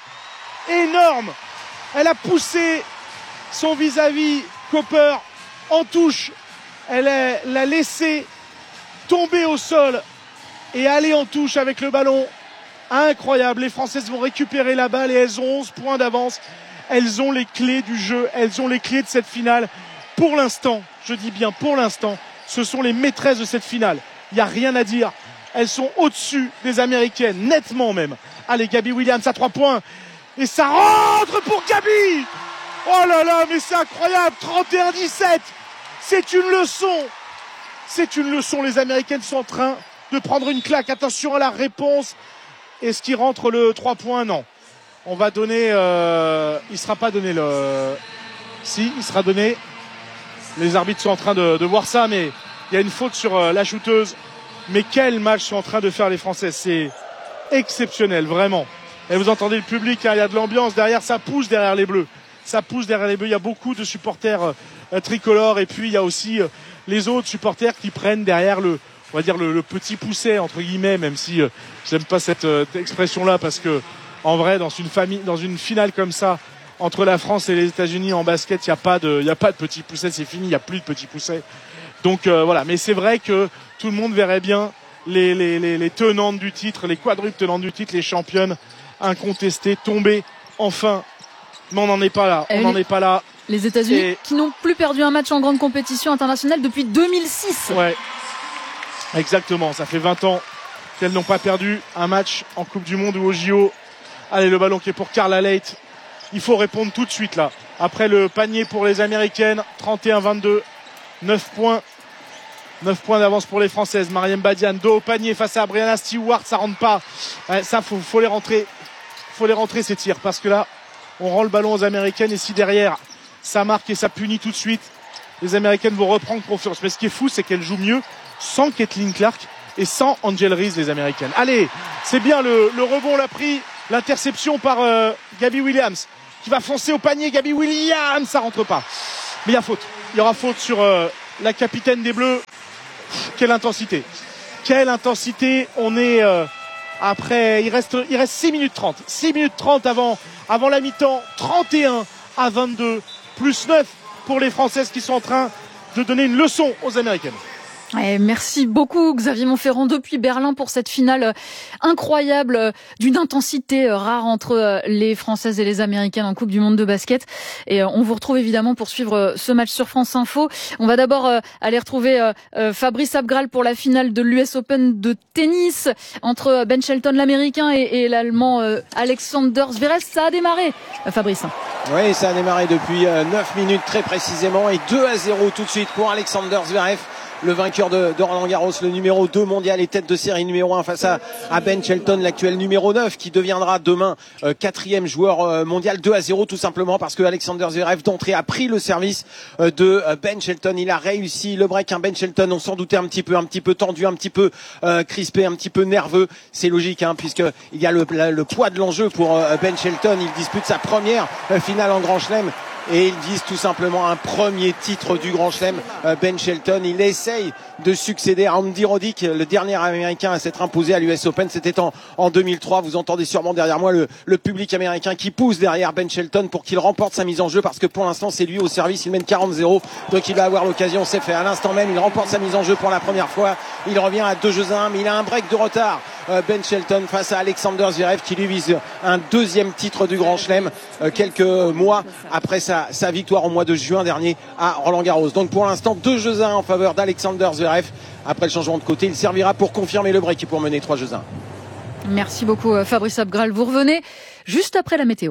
énorme. Elle a poussé son vis-à-vis Cooper en touche. Elle l'a laissé tomber au sol et aller en touche avec le ballon. Incroyable, les Françaises vont récupérer la balle et elles ont onze points d'avance. Elles ont les clés du jeu, elles ont les clés de cette finale. Pour l'instant, je dis bien pour l'instant, ce sont les maîtresses de cette finale. Il n'y a rien à dire. Elles sont au-dessus des Américaines, nettement même. Allez, Gabby Williams à trois points. Et ça rentre pour Gabby. Oh là là, mais c'est incroyable, trente et un dix-sept. C'est une leçon. C'est une leçon, les Américaines sont en train de prendre une claque. Attention à la réponse. Est-ce qu'il rentre le trois points? Non. On va donner... Euh, il ne sera pas donné le... Si, il sera donné. Les arbitres sont en train de, de voir ça, mais Il y a une faute sur euh, la shooteuse. Mais quel match sont en train de faire les Français. C'est exceptionnel, vraiment. Et vous entendez le public, hein, il y a de l'ambiance derrière, ça pousse derrière les Bleus. Ça pousse derrière les Bleus. Il y a beaucoup de supporters euh, tricolores. Et puis il y a aussi euh, les autres supporters qui prennent derrière le, on va dire le, le petit pousset entre guillemets, même si euh, j'aime pas cette euh, expression-là, parce que en vrai, dans une famille, dans une finale comme ça, entre la France et les États-Unis en basket, il y a pas de, il y a pas de petit pousset, c'est fini, il y a plus de petit pousset. Donc euh, voilà. Mais c'est vrai que tout le monde verrait bien les, les, les, les tenantes du titre, les quadruples tenantes du titre, les championnes incontestées, tomber enfin. Mais on n'en est pas là. On n'en est pas là. Les États-Unis Et... qui n'ont plus perdu un match en grande compétition internationale depuis deux mille six. Ouais. Exactement. Ça fait vingt ans qu'elles n'ont pas perdu un match en Coupe du Monde ou au J O. Allez, le ballon qui est pour Carla Leight. Il faut répondre tout de suite là. Après le panier pour les Américaines, trente et un vingt-deux. neuf points. neuf points d'avance pour les Françaises. Mariam Badian, dos au panier face à Brianna Stewart, ça rentre pas. Ouais, ça, faut, faut les rentrer. Faut les rentrer ces tirs, parce que là, on rend le ballon aux Américaines, et si derrière, ça marque et ça punit tout de suite, les Américaines vont reprendre confiance. Mais ce qui est fou, c'est qu'elles jouent mieux sans Caitlin Clark et sans Angel Reese, les Américaines. Allez, c'est bien le, le rebond, l'a pris, l'interception par euh, Gabby Williams, qui va foncer au panier. Gabby Williams, ça rentre pas. Mais il y a faute. Il y aura faute sur euh, la capitaine des Bleus. Pff, quelle intensité. Quelle intensité. On est euh, après, il reste, il reste six minutes trente. six minutes trente avant, avant la mi-temps. trente et un à vingt-deux. Plus neuf pour les Françaises qui sont en train de donner une leçon aux Américaines. Et merci beaucoup Xavier Monferrand depuis Berlin pour cette finale incroyable d'une intensité rare entre les Françaises et les Américaines en Coupe du Monde de basket. Et on vous retrouve évidemment pour suivre ce match sur France Info. On va d'abord aller retrouver Fabrice Abgral pour la finale de l'U S Open de tennis entre Ben Shelton l'Américain et, et l'Allemand Alexander Zverev. Ça a démarré, Fabrice. Oui, ça a démarré depuis neuf minutes très précisément et deux à zéro tout de suite pour Alexander Zverev. Le vainqueur de, de Roland Garros, le numéro deux mondial et tête de série numéro un face à, à Ben Shelton, l'actuel numéro neuf, qui deviendra demain euh, quatrième joueur euh, mondial. Deux à zéro tout simplement parce que Alexander Zverev d'entrée a pris le service euh, de euh, Ben Shelton. Il a réussi le break. Un Ben Shelton, on s'en doutait un petit peu, un petit peu tendu, un petit peu euh, crispé, un petit peu nerveux. C'est logique, hein, puisque il y a le, la, le poids de l'enjeu pour euh, Ben Shelton. Il dispute sa première euh, finale en Grand Chelem. Et il vise tout simplement un premier titre du Grand Chelem. Ben Shelton, il essaye de succéder à Andy Roddick, le dernier Américain à s'être imposé à l'U S Open. C'était en, en deux mille trois. Vous entendez sûrement derrière moi le, le public américain qui pousse derrière Ben Shelton pour qu'il remporte sa mise en jeu, parce que pour l'instant c'est lui au service. Il mène quarante zéro, donc il va avoir l'occasion. C'est fait à l'instant même. Il remporte sa mise en jeu pour la première fois. Il revient à deux jeux à un, mais il a un break de retard. Ben Shelton face à Alexander Zverev qui lui vise un deuxième titre du Grand Chelem quelques mois après sa, sa victoire au mois de juin dernier à Roland Garros. Donc pour l'instant deux jeux à un en faveur d'Alexander Zverev. Après le changement de côté, il servira pour confirmer le break et pour mener trois jeux à un. Merci beaucoup Fabrice Abgral. Vous revenez juste après la météo.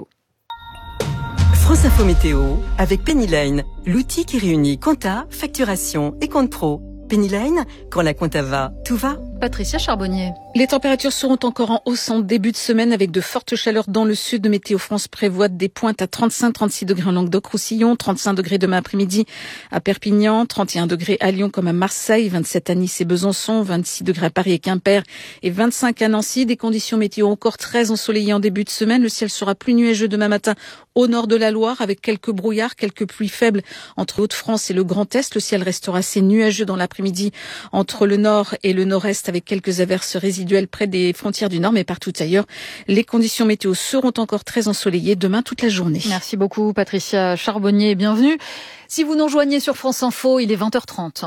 France Info Météo avec Penny Lane, l'outil qui réunit compta, facturation et compte pro. Penny Lane, quand la compta va, tout va. Patricia Charbonnier. Les températures seront encore en hausse en début de semaine avec de fortes chaleurs dans le sud. Météo France prévoit des pointes à trente-cinq à trente-six degrés en Languedoc-Roussillon, trente-cinq degrés demain après-midi à Perpignan, trente et un degrés à Lyon comme à Marseille, vingt-sept à Nice et Besançon, vingt-six degrés à Paris et Quimper et vingt-cinq à Nancy. Des conditions météo encore très ensoleillées en début de semaine. Le ciel sera plus nuageux demain matin au nord de la Loire avec quelques brouillards, quelques pluies faibles entre Hauts-de-France et le Grand Est. Le ciel restera assez nuageux dans l'après-midi entre le nord et le nord-est avec quelques averses résiduelles près des frontières du nord, mais partout ailleurs. Les conditions météo seront encore très ensoleillées demain toute la journée. Merci beaucoup Patricia Charbonnier, bienvenue. Si vous nous rejoignez sur France Info, il est vingt heures trente.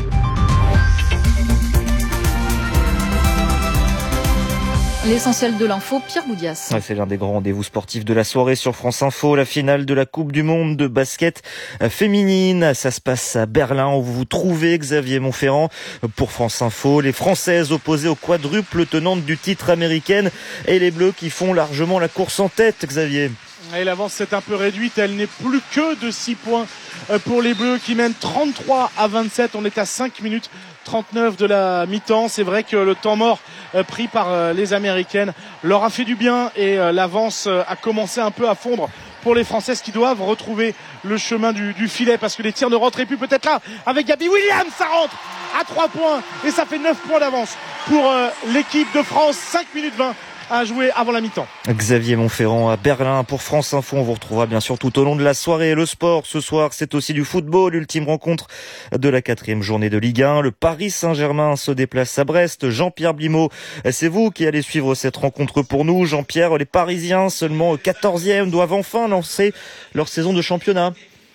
L'essentiel de l'info, Pierre Boudias. Ouais, c'est l'un des grands rendez-vous sportifs de la soirée sur France Info, la finale de la Coupe du Monde de basket féminine. Ça se passe à Berlin où vous vous trouvez, Xavier Monferrand, pour France Info. Les Françaises opposées aux quadruples tenantes du titre américaine et les Bleus qui font largement la course en tête, Xavier. Et l'avance s'est un peu réduite, elle n'est plus que de six points pour les Bleus qui mènent trente-trois à vingt-sept. On est à cinq minutes trente-neuf de la mi-temps. C'est vrai que le temps mort pris par les Américaines leur a fait du bien et l'avance a commencé un peu à fondre pour les Françaises qui doivent retrouver le chemin du, du filet parce que les tirs ne rentraient plus. Peut-être là avec Gabby Williams, ça rentre à trois points et ça fait neuf points d'avance pour euh, l'équipe de France. cinq minutes vingt à jouer avant la mi-temps. Xavier Montferrand à Berlin pour France Info. On vous retrouvera bien sûr tout au long de la soirée. Le sport, ce soir, c'est aussi du football. Ultime rencontre de la quatrième journée de Ligue un. Le Paris Saint-Germain se déplace à Brest. Jean-Pierre Blimaud, c'est vous qui allez suivre cette rencontre pour nous. Jean-Pierre, les Parisiens, seulement quatorzième, doivent enfin lancer leur saison de championnat.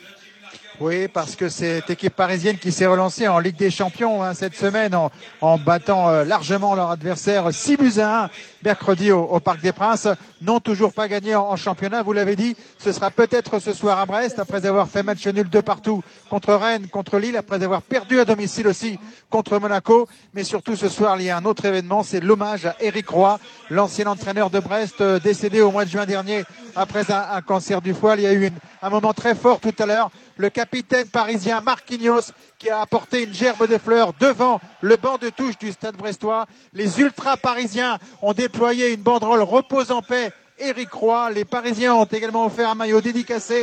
Oui, parce que cette équipe parisienne qui s'est relancée en Ligue des Champions hein, cette semaine en, en battant euh, largement leur adversaire six buts à un mercredi au, au Parc des Princes, n'ont toujours pas gagné en, en championnat. Vous l'avez dit, ce sera peut-être ce soir à Brest, après avoir fait match nul de partout contre Rennes, contre Lille, après avoir perdu à domicile aussi contre Monaco. Mais surtout ce soir, il y a un autre événement, c'est l'hommage à Éric Roy, l'ancien entraîneur de Brest, euh, décédé au mois de juin dernier après un, un cancer du foie. Il y a eu une, un moment très fort tout à l'heure. Le capitaine parisien Marquinhos qui a apporté une gerbe de fleurs devant le banc de touche du stade brestois. Les ultras parisiens ont déployé une banderole repose en paix Éric Roy. Les Parisiens ont également offert un maillot dédicacé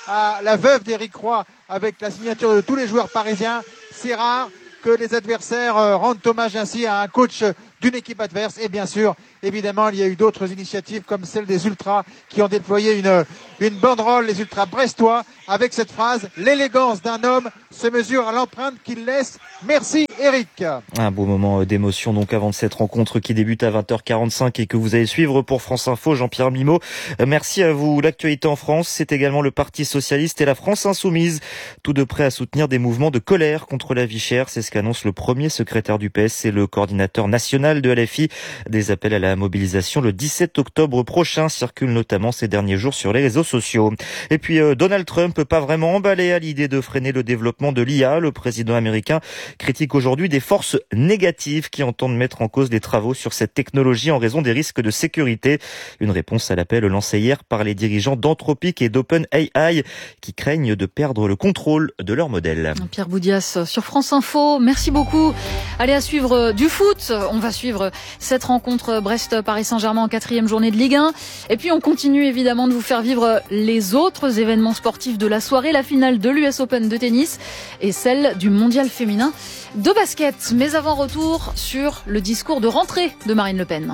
à la veuve d'Éric Roy avec la signature de tous les joueurs parisiens. C'est rare que les adversaires rendent hommage ainsi à un coach d'une équipe adverse. Et bien sûr, évidemment, il y a eu d'autres initiatives comme celle des Ultras qui ont déployé une, une banderole, les Ultras brestois, avec cette phrase « L'élégance d'un homme se mesure à l'empreinte qu'il laisse. Merci Eric ». Un beau moment d'émotion donc avant de cette rencontre qui débute à vingt heures quarante-cinq et que vous allez suivre pour France Info. Jean-Pierre Blimaud, merci à vous. L'actualité en France, c'est également le Parti Socialiste et la France Insoumise, tous deux prêts à soutenir des mouvements de colère contre la vie chère. C'est ce qu'annonce le premier secrétaire du P S et le coordinateur national de L F I. Des appels à la mobilisation le dix-sept octobre prochain circulent notamment ces derniers jours sur les réseaux sociaux. Et puis euh, Donald Trump, pas vraiment emballé à l'idée de freiner le développement de l'I A. Le président américain critique aujourd'hui des forces négatives qui entendent mettre en cause des travaux sur cette technologie en raison des risques de sécurité. Une réponse à l'appel lancé hier par les dirigeants d'Anthropic et d'OpenAI qui craignent de perdre le contrôle de leur modèle. Pierre Boudias sur France Info, merci beaucoup. Allez, à suivre du foot. On va suivre cette rencontre Brest-Paris Saint-Germain en quatrième journée de Ligue un. Et puis on continue évidemment de vous faire vivre les autres événements sportifs de la soirée, la finale de l'U S Open de tennis et celle du mondial féminin de basket. Mais avant, retour sur le discours de rentrée de Marine Le Pen.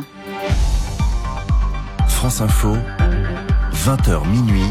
France Info, vingt heures minuit,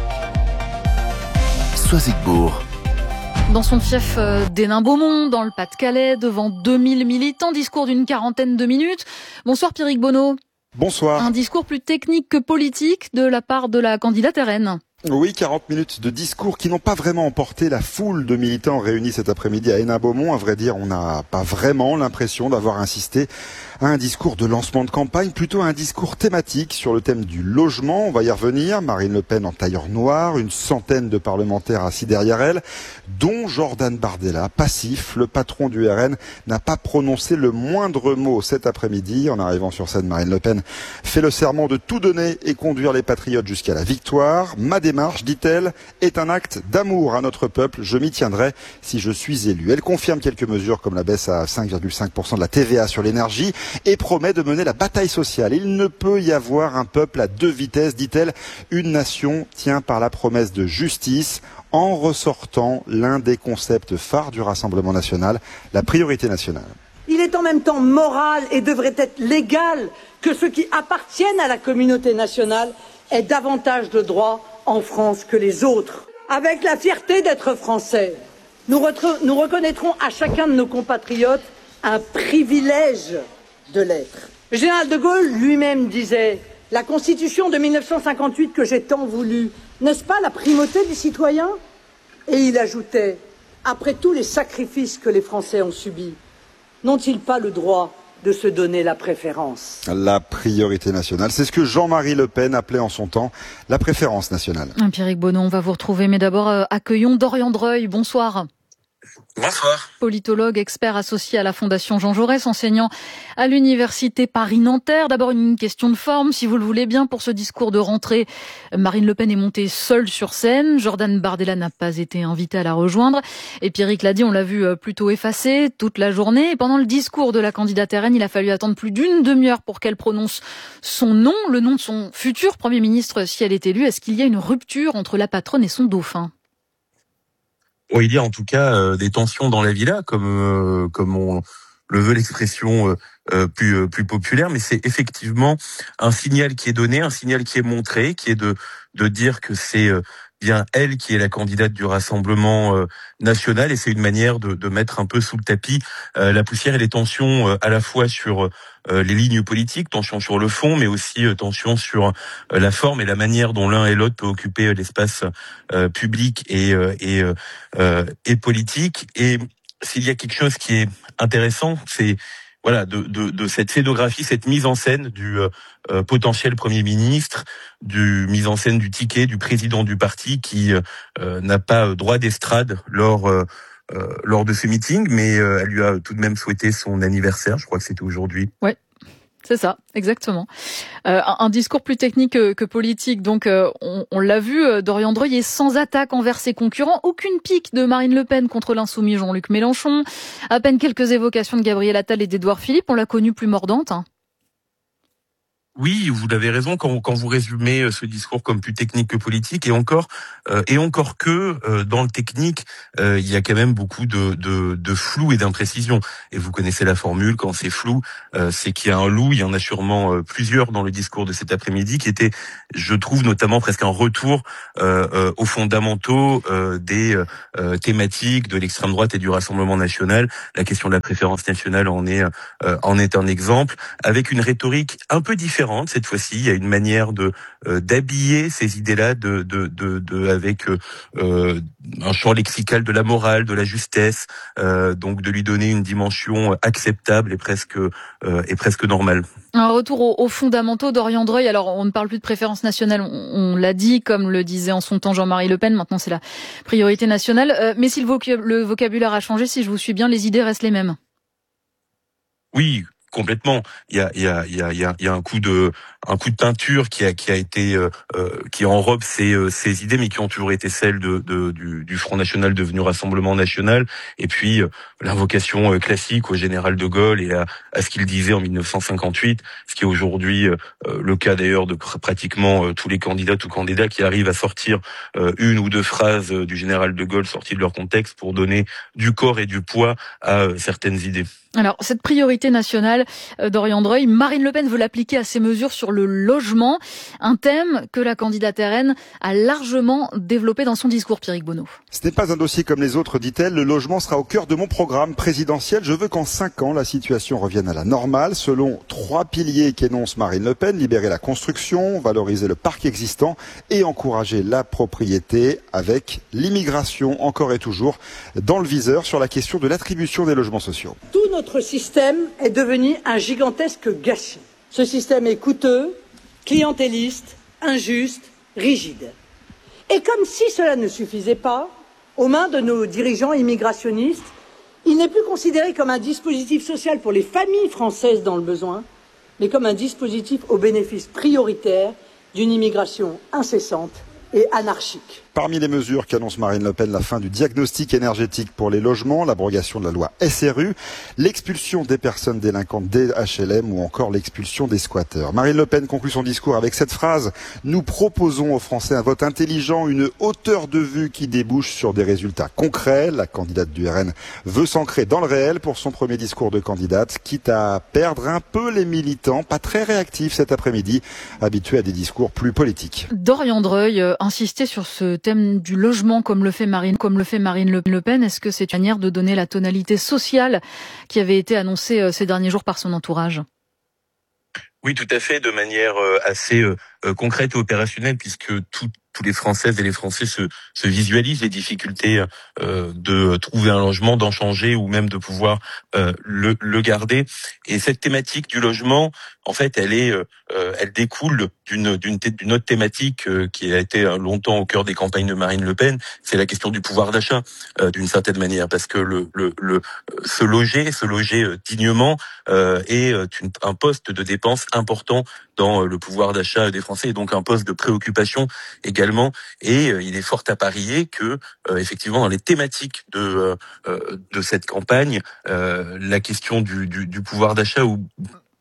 Soisigbourg. Dans son fief d'Hénin-Beaumont, dans le Pas-de-Calais, devant deux mille militants, discours d'une quarantaine de minutes. Bonsoir Pierrick Bonneau. Bonsoir. Un discours plus technique que politique de la part de la candidate R N. Oui, quarante minutes de discours qui n'ont pas vraiment emporté la foule de militants réunis cet après-midi à Hénin-Beaumont. À vrai dire, on n'a pas vraiment l'impression d'avoir insisté à un discours de lancement de campagne, plutôt un discours thématique sur le thème du logement. On va y revenir. Marine Le Pen en tailleur noir, une centaine de parlementaires assis derrière elle, dont Jordan Bardella, passif. Le patron du R N n'a pas prononcé le moindre mot cet après-midi. En arrivant sur scène, Marine Le Pen fait le serment de tout donner et conduire les patriotes jusqu'à la victoire. Ma démarche, dit-elle, est un acte d'amour à notre peuple. Je m'y tiendrai si je suis élue. Elle confirme quelques mesures comme la baisse à cinq virgule cinq pour cent de la T V A sur l'énergie et promet de mener la bataille sociale. Il ne peut y avoir un peuple à deux vitesses, dit-elle. Une nation tient par la promesse de justice en ressortant l'un des concepts phares du Rassemblement national, la priorité nationale. Il est en même temps moral et devrait être légal que ceux qui appartiennent à la communauté nationale aient davantage de droits en France que les autres. Avec la fierté d'être français, nous, nous reconnaîtrons à chacun de nos compatriotes un privilège de l'être. Le général de Gaulle lui-même disait « La Constitution de mille neuf cent cinquante-huit que j'ai tant voulu, n'est-ce pas la primauté du citoyen ?» Et il ajoutait « Après tous les sacrifices que les Français ont subis, n'ont-ils pas le droit de se donner la préférence ?» La priorité nationale, c'est ce que Jean-Marie Le Pen appelait en son temps la préférence nationale. Pierrick Bonneau, on va vous retrouver, mais d'abord euh, accueillons Dorian Dreuil. Bonsoir. Bonsoir. Politologue, expert associé à la Fondation Jean Jaurès, enseignant à l'université Paris-Nanterre. D'abord une question de forme, si vous le voulez bien, pour ce discours de rentrée. Marine Le Pen est montée seule sur scène. Jordan Bardella n'a pas été invité à la rejoindre. Et Pierrick l'a dit, on l'a vu plutôt effacée toute la journée. Et pendant le discours de la candidate R N, il a fallu attendre plus d'une demi-heure pour qu'elle prononce son nom, le nom de son futur Premier ministre si elle est élue. Est-ce qu'il y a une rupture entre la patronne et son dauphin ? Oh, il y a en tout cas euh, des tensions dans la villa, comme euh, comme on le veut l'expression euh, euh, plus euh, plus populaire, mais c'est effectivement un signal qui est donné, un signal qui est montré, qui est de de dire que c'est euh, bien elle qui est la candidate du Rassemblement euh, national, et c'est une manière de, de mettre un peu sous le tapis euh, la poussière et les tensions euh, à la fois sur euh, les lignes politiques, tensions sur le fond, mais aussi euh, tensions sur euh, la forme et la manière dont l'un et l'autre peut occuper euh, l'espace euh, public et euh, et euh, et politique. Et s'il y a quelque chose qui est intéressant, c'est voilà de, de, de cette scénographie, cette mise en scène du euh, potentiel Premier ministre, du mise en scène du ticket du président du parti qui euh, n'a pas droit d'estrade lors euh, euh, lors de ce meeting, mais euh, elle lui a tout de même souhaité son anniversaire. Je crois que c'était aujourd'hui. Ouais. C'est ça, exactement. Euh, un, un discours plus technique que, que politique. Donc, euh, on, on l'a vu, euh, Dorian Dreuil est sans attaque envers ses concurrents. Aucune pique de Marine Le Pen contre l'insoumis Jean-Luc Mélenchon. À peine quelques évocations de Gabriel Attal et d'Édouard Philippe. On l'a connue plus mordante. Hein. Oui, vous avez raison quand, quand vous résumez ce discours comme plus technique que politique, et encore euh, et encore que euh, dans le technique, euh, il y a quand même beaucoup de, de, de flou et d'imprécision. Et vous connaissez la formule, quand c'est flou, euh, c'est qu'il y a un loup. Il y en a sûrement euh, plusieurs dans le discours de cet après-midi qui était, je trouve, notamment presque un retour euh, euh, aux fondamentaux euh, des euh, thématiques de l'extrême droite et du Rassemblement national. La question de la préférence nationale en est euh, en est un exemple, avec une rhétorique un peu différente. Cette fois-ci, il y a une manière de euh, d'habiller ces idées-là, de de de, de avec euh, un champ lexical de la morale, de la justesse, euh, donc de lui donner une dimension acceptable et presque euh, et presque normale. Un retour aux, aux fondamentaux d'Dorian Dreuil. Alors, on ne parle plus de préférence nationale, on, on l'a dit, comme le disait en son temps Jean-Marie Le Pen. Maintenant, c'est la priorité nationale. Euh, mais si le, vocab- le vocabulaire a changé, si je vous suis bien, les idées restent les mêmes. Oui. Complètement. Il y a, il y a, il y a, il y a, il y a un coup de, un coup de peinture qui a, qui a été, euh, qui enrobe ces, euh, ces idées, mais qui ont toujours été celles de, de du, du Front National devenu Rassemblement National. Et puis euh, l'invocation euh, classique au général de Gaulle et à, à ce qu'il disait en mille neuf cent cinquante-huit, ce qui est aujourd'hui euh, le cas d'ailleurs de pr- pratiquement euh, tous les candidats ou candidats qui arrivent à sortir euh, une ou deux phrases euh, du général de Gaulle sorties de leur contexte pour donner du corps et du poids à euh, certaines idées. Alors, cette priorité nationale, euh, Dorian Dreuil, Marine Le Pen veut l'appliquer à ses mesures sur le logement, un thème que la candidate R N a largement développé dans son discours, Pierrick Bonneau. Ce n'est pas un dossier comme les autres, dit-elle. Le logement sera au cœur de mon programme présidentiel. Je veux qu'en cinq ans, la situation revienne à la normale, selon trois piliers qu'énonce Marine Le Pen: libérer la construction, valoriser le parc existant et encourager la propriété, avec l'immigration encore et toujours dans le viseur sur la question de l'attribution des logements sociaux. Tout notre système est devenu un gigantesque gâchis. Ce système est coûteux, clientéliste, injuste, rigide. Et comme si cela ne suffisait pas, aux mains de nos dirigeants immigrationnistes, il n'est plus considéré comme un dispositif social pour les familles françaises dans le besoin, mais comme un dispositif au bénéfice prioritaire d'une immigration incessante et anarchique. Parmi les mesures qu'annonce Marine Le Pen, la fin du diagnostic énergétique pour les logements, l'abrogation de la loi S R U, l'expulsion des personnes délinquantes des H L M ou encore l'expulsion des squatteurs. Marine Le Pen conclut son discours avec cette phrase: « Nous proposons aux Français un vote intelligent, une hauteur de vue qui débouche sur des résultats concrets. » La candidate du R N veut s'ancrer dans le réel pour son premier discours de candidate, quitte à perdre un peu les militants, pas très réactifs cet après-midi, habitués à des discours plus politiques. Dorian Dreuil euh, insistait sur ce thème du logement comme le fait Marine, comme le fait Marine Le Pen. Est-ce que c'est une manière de donner la tonalité sociale qui avait été annoncée euh, ces derniers jours par son entourage ? Oui, tout à fait, de manière assez euh, concrète et opérationnelle, puisque tout, tous les Françaises et les Français se, se visualisent les difficultés euh, de trouver un logement, d'en changer ou même de pouvoir euh, le, le garder. Et cette thématique du logement, en fait, elle est, euh, elle découle d'une, d'une, d'une autre thématique euh, qui a été longtemps au cœur des campagnes de Marine Le Pen. C'est la question du pouvoir d'achat, euh, d'une certaine manière, parce que le, le, le se loger, se loger dignement euh, est une, un poste de dépense important dans le pouvoir d'achat des Français, et donc un poste de préoccupation également. Et euh, il est fort à parier que, euh, effectivement, dans les thématiques de euh, de cette campagne, euh, la question du, du, du pouvoir d'achat, ou plus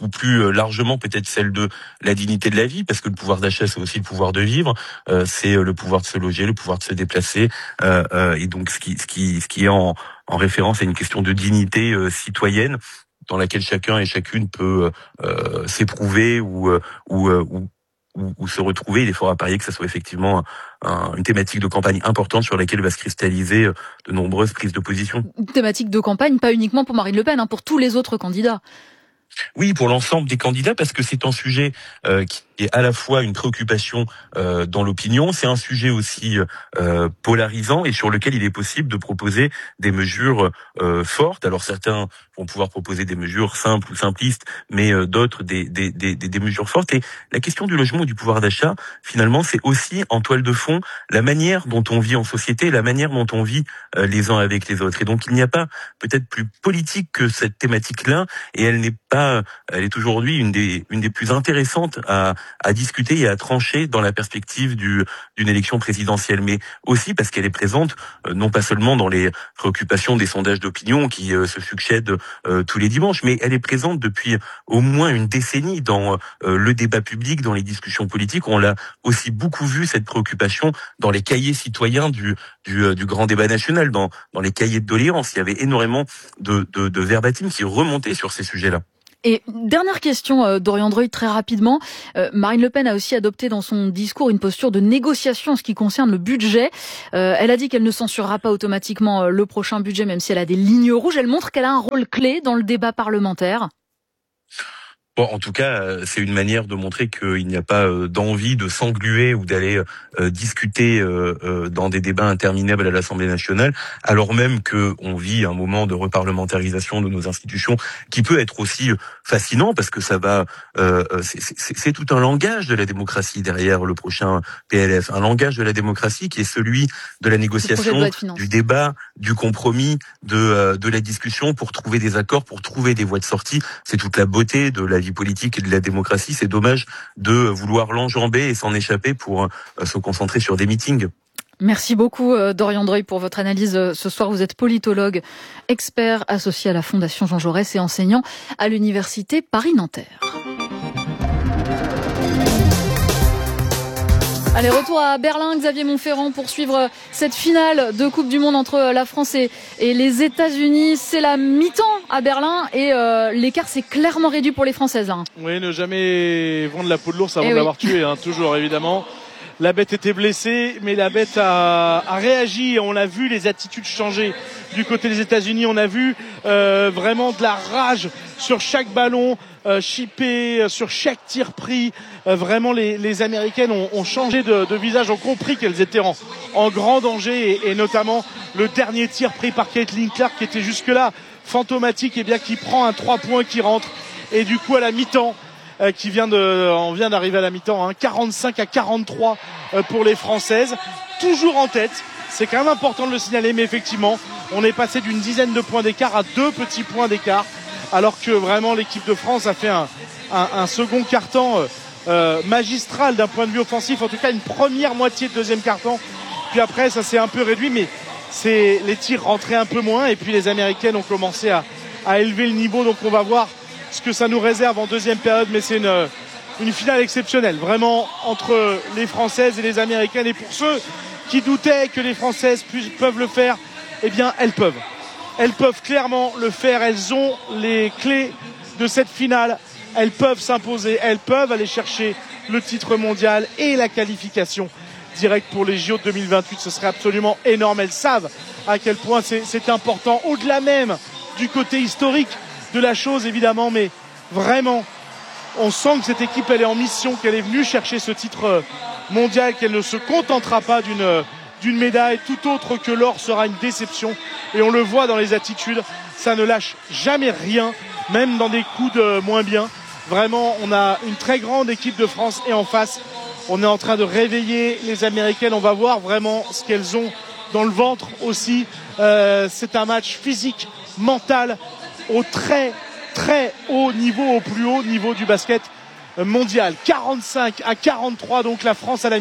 ou plus largement peut-être celle de la dignité de la vie, parce que le pouvoir d'achat, c'est aussi le pouvoir de vivre, euh, c'est le pouvoir de se loger, le pouvoir de se déplacer, euh, euh, et donc ce qui, ce qui, ce qui est en, en référence à une question de dignité euh, citoyenne, dans laquelle chacun et chacune peut euh, s'éprouver ou, ou, ou, ou, ou se retrouver. Il est fort à parier que ça soit effectivement un, une thématique de campagne importante sur laquelle va se cristalliser de nombreuses prises de position. Une thématique de campagne, pas uniquement pour Marine Le Pen, hein, pour tous les autres candidats. Oui, pour l'ensemble des candidats, parce que c'est un sujet euh, qui est à la fois une préoccupation euh, dans l'opinion, c'est un sujet aussi euh, polarisant et sur lequel il est possible de proposer des mesures euh, fortes. Alors certains vont pouvoir proposer des mesures simples ou simplistes, mais euh, d'autres des, des, des, des mesures fortes. Et la question du logement ou du pouvoir d'achat, finalement, c'est aussi en toile de fond la manière dont on vit en société, la manière dont on vit euh, les uns avec les autres. Et donc il n'y a pas peut-être plus politique que cette thématique-là, et elle n'est pas, elle est aujourd'hui une des une des plus intéressantes à à discuter et à trancher dans la perspective du d'une élection présidentielle, mais aussi parce qu'elle est présente euh, non pas seulement dans les préoccupations des sondages d'opinion qui euh, se succèdent euh, tous les dimanches, mais elle est présente depuis au moins une décennie dans euh, le débat public, dans les discussions politiques. On l'a aussi beaucoup vu, cette préoccupation, dans les cahiers citoyens du du, euh, du grand débat national, dans dans les cahiers de doléances. Il y avait énormément de de, de verbatim qui remontaient sur ces sujets-là. Et dernière question, euh, Dorian Droy, très rapidement. Euh, Marine Le Pen a aussi adopté dans son discours une posture de négociation en ce qui concerne le budget. Euh, elle a dit qu'elle ne censurera pas automatiquement euh, le prochain budget, même si elle a des lignes rouges. Elle montre qu'elle a un rôle clé dans le débat parlementaire. Bon, en tout cas, c'est une manière de montrer qu'il n'y a pas d'envie de s'engluer ou d'aller euh, discuter euh, dans des débats interminables à l'Assemblée nationale, alors même que on vit un moment de reparlementarisation de nos institutions qui peut être aussi fascinant, parce que ça va, euh, c'est, c'est, c'est tout un langage de la démocratie derrière le prochain P L F, un langage de la démocratie qui est celui de la négociation, de du débat, du compromis, de euh, de la discussion pour trouver des accords, pour trouver des voies de sortie. C'est toute la beauté de la vie politique et de la démocratie. C'est dommage de vouloir l'enjamber et s'en échapper pour euh, se concentrer sur des meetings. Merci beaucoup Dorian Droy pour votre analyse ce soir. Vous êtes politologue, expert associé à la Fondation Jean Jaurès et enseignant à l'Université Paris-Nanterre. Allez, retour à Berlin, Xavier Montferrand, pour suivre cette finale de Coupe du Monde entre la France et, et les États-Unis. C'est la mi-temps à Berlin et euh, l'écart s'est clairement réduit pour les Françaises. Hein. Oui, ne jamais vendre la peau de l'ours avant eh de l'avoir oui. tué, hein, toujours évidemment. La bête était blessée, mais la bête a, a réagi. On a vu les attitudes changer du côté des États-Unis. On a vu euh, vraiment de la rage sur chaque ballon, euh, chippé, sur chaque tir pris. Euh, vraiment, les, les Américaines ont, ont changé de, de visage, ont compris qu'elles étaient en, en grand danger. Et, et notamment le dernier tir pris par Caitlin Clark, qui était jusque-là fantomatique, et bien qui prend un trois points qui rentre. Et du coup, à la mi-temps, Euh, qui vient de, on vient d'arriver à la mi-temps, hein, quarante-cinq à quarante-trois euh, pour les Françaises, toujours en tête. C'est quand même important de le signaler, mais effectivement, on est passé d'une dizaine de points d'écart à deux petits points d'écart, alors que vraiment l'équipe de France a fait un, un, un second quart-temps euh, euh, magistral d'un point de vue offensif, en tout cas une première moitié de deuxième quart-temps. Puis après, ça s'est un peu réduit, mais c'est les tirs rentraient un peu moins, et puis les Américaines ont commencé à, à élever le niveau, donc on va voir ce que ça nous réserve en deuxième période, mais c'est une, une finale exceptionnelle, vraiment, entre les Françaises et les Américaines. Et pour ceux qui doutaient que les Françaises puissent, peuvent le faire, eh bien, elles peuvent. Elles peuvent clairement le faire. Elles ont les clés de cette finale. Elles peuvent s'imposer. Elles peuvent aller chercher le titre mondial et la qualification directe pour les J O de deux mille vingt-huit. Ce serait absolument énorme. Elles savent à quel point c'est, c'est important, au-delà même du côté historique de la chose, évidemment, mais vraiment on sent que cette équipe, elle est en mission, qu'elle est venue chercher ce titre mondial, qu'elle ne se contentera pas d'une, d'une médaille. Tout autre que l'or sera une déception, et on le voit dans les attitudes, ça ne lâche jamais rien, même dans des coups de moins bien. Vraiment, on a une très grande équipe de France, et en face on est en train de réveiller les Américaines. On va voir vraiment ce qu'elles ont dans le ventre aussi. Euh, c'est un match physique, mental, au très très haut niveau, au plus haut niveau du basket mondial. quarante-cinq à quarante-trois, donc la France à la mi-temps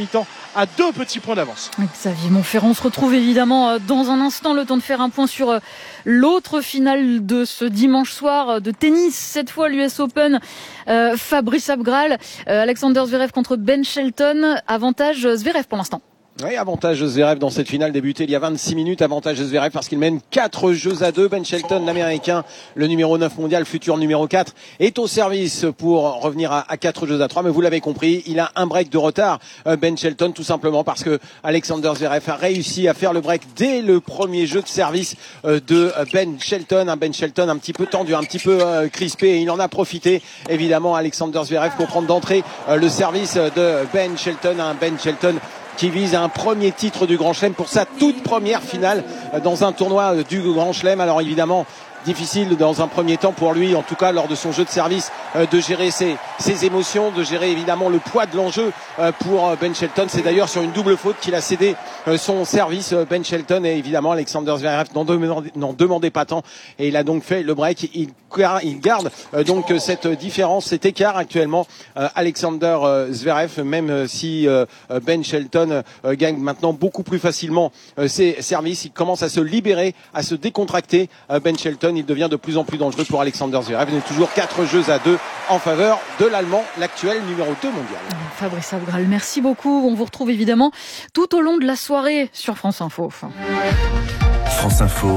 à deux petits points d'avance. Xavier Monferrand, on se retrouve évidemment dans un instant, le temps de faire un point sur l'autre finale de ce dimanche soir de tennis, cette fois l'U S Open. Euh, Fabrice Abgral, euh, Alexander Zverev contre Ben Shelton, avantage Zverev pour l'instant. Oui, avantage Zverev dans cette finale débutée il y a vingt-six minutes. Avantage Zverev parce qu'il mène quatre jeux à deux. Ben Shelton, l'américain, le numéro neuf mondial, futur numéro quatre, est au service pour revenir à, à quatre jeux à trois. Mais vous l'avez compris, il a un break de retard, Ben Shelton, tout simplement parce que Alexander Zverev a réussi à faire le break dès le premier jeu de service de Ben Shelton. Un Ben Shelton un petit peu tendu, un petit peu crispé, et il en a profité. Évidemment, Alexander Zverev pour prendre d'entrée le service de Ben Shelton. Un Ben Shelton qui vise un premier titre du Grand Chelem pour sa toute première finale dans un tournoi du Grand Chelem. Alors évidemment, difficile dans un premier temps pour lui, en tout cas lors de son jeu de service, de gérer ses, ses émotions, de gérer évidemment le poids de l'enjeu pour Ben Shelton. C'est d'ailleurs sur une double faute qu'il a cédé son service, Ben Shelton, et évidemment Alexander Zverev n'en demandait, n'en demandait pas tant, et il a donc fait le break. Il, il garde donc cette différence, cet écart actuellement, Alexander Zverev, même si Ben Shelton gagne maintenant beaucoup plus facilement ses services. Il commence à se libérer, à se décontracter, Ben Shelton. Il devient de plus en plus dangereux pour Alexander Zverev. Il est toujours quatre jeux à deux en faveur de l'Allemand, l'actuel numéro deux mondial. Fabrice Abgral, merci beaucoup. On vous retrouve évidemment tout au long de la soirée sur France Info. France Info.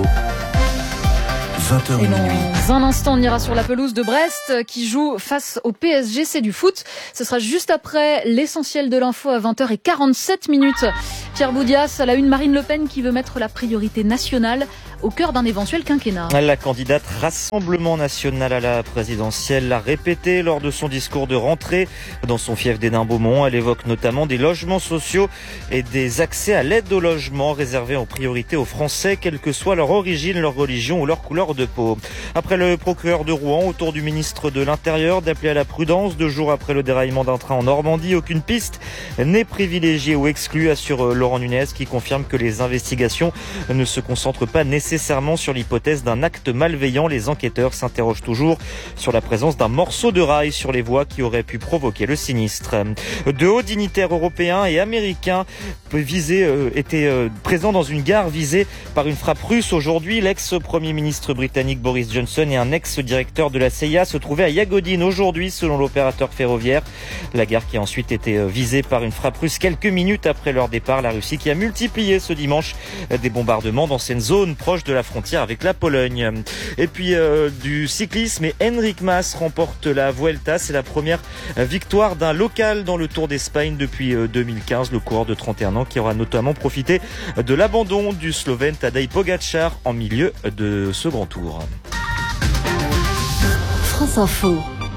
vingt heures minuit. Dans un instant, on ira sur la pelouse de Brest qui joue face au P S G. C'est du foot. Ce sera juste après l'essentiel de l'info à vingt heures quarante-sept minutes. Pierre Boudias, à la une, Marine Le Pen qui veut mettre la priorité nationale au cœur d'un éventuel quinquennat. La candidate Rassemblement National à la présidentielle l'a répété lors de son discours de rentrée dans son fief d'Hénin-Beaumont. Elle évoque notamment des logements sociaux et des accès à l'aide au logement réservés en priorité aux Français, quelle que soit leur origine, leur religion ou leur couleur de peau. Après le procureur de Rouen, autour du ministre de l'Intérieur d'appeler à la prudence deux jours après le déraillement d'un train en Normandie. Aucune piste n'est privilégiée ou exclue, assure Laurent Nunez, qui confirme que les investigations ne se concentrent pas nécessairement Nécessairement sur l'hypothèse d'un acte malveillant. Les enquêteurs s'interrogent toujours sur la présence d'un morceau de rail sur les voies qui aurait pu provoquer le sinistre. De hauts dignitaires européens et américains visés, euh, étaient euh, présents dans une gare visée par une frappe russe aujourd'hui. L'ex-premier ministre britannique Boris Johnson et un ex-directeur de la C I A se trouvaient à Yagodine aujourd'hui, selon l'opérateur ferroviaire. La gare qui a ensuite été visée par une frappe russe quelques minutes après leur départ. La Russie qui a multiplié ce dimanche des bombardements dans cette zone proche de la frontière avec la Pologne. Et puis euh, du cyclisme, et Enric Mas remporte la Vuelta. C'est la première victoire d'un local dans le Tour d'Espagne depuis euh, deux mille quinze. Le coureur de trente et un ans qui aura notamment profité de l'abandon du Slovène Tadej Pogačar en milieu de ce grand tour. France Info.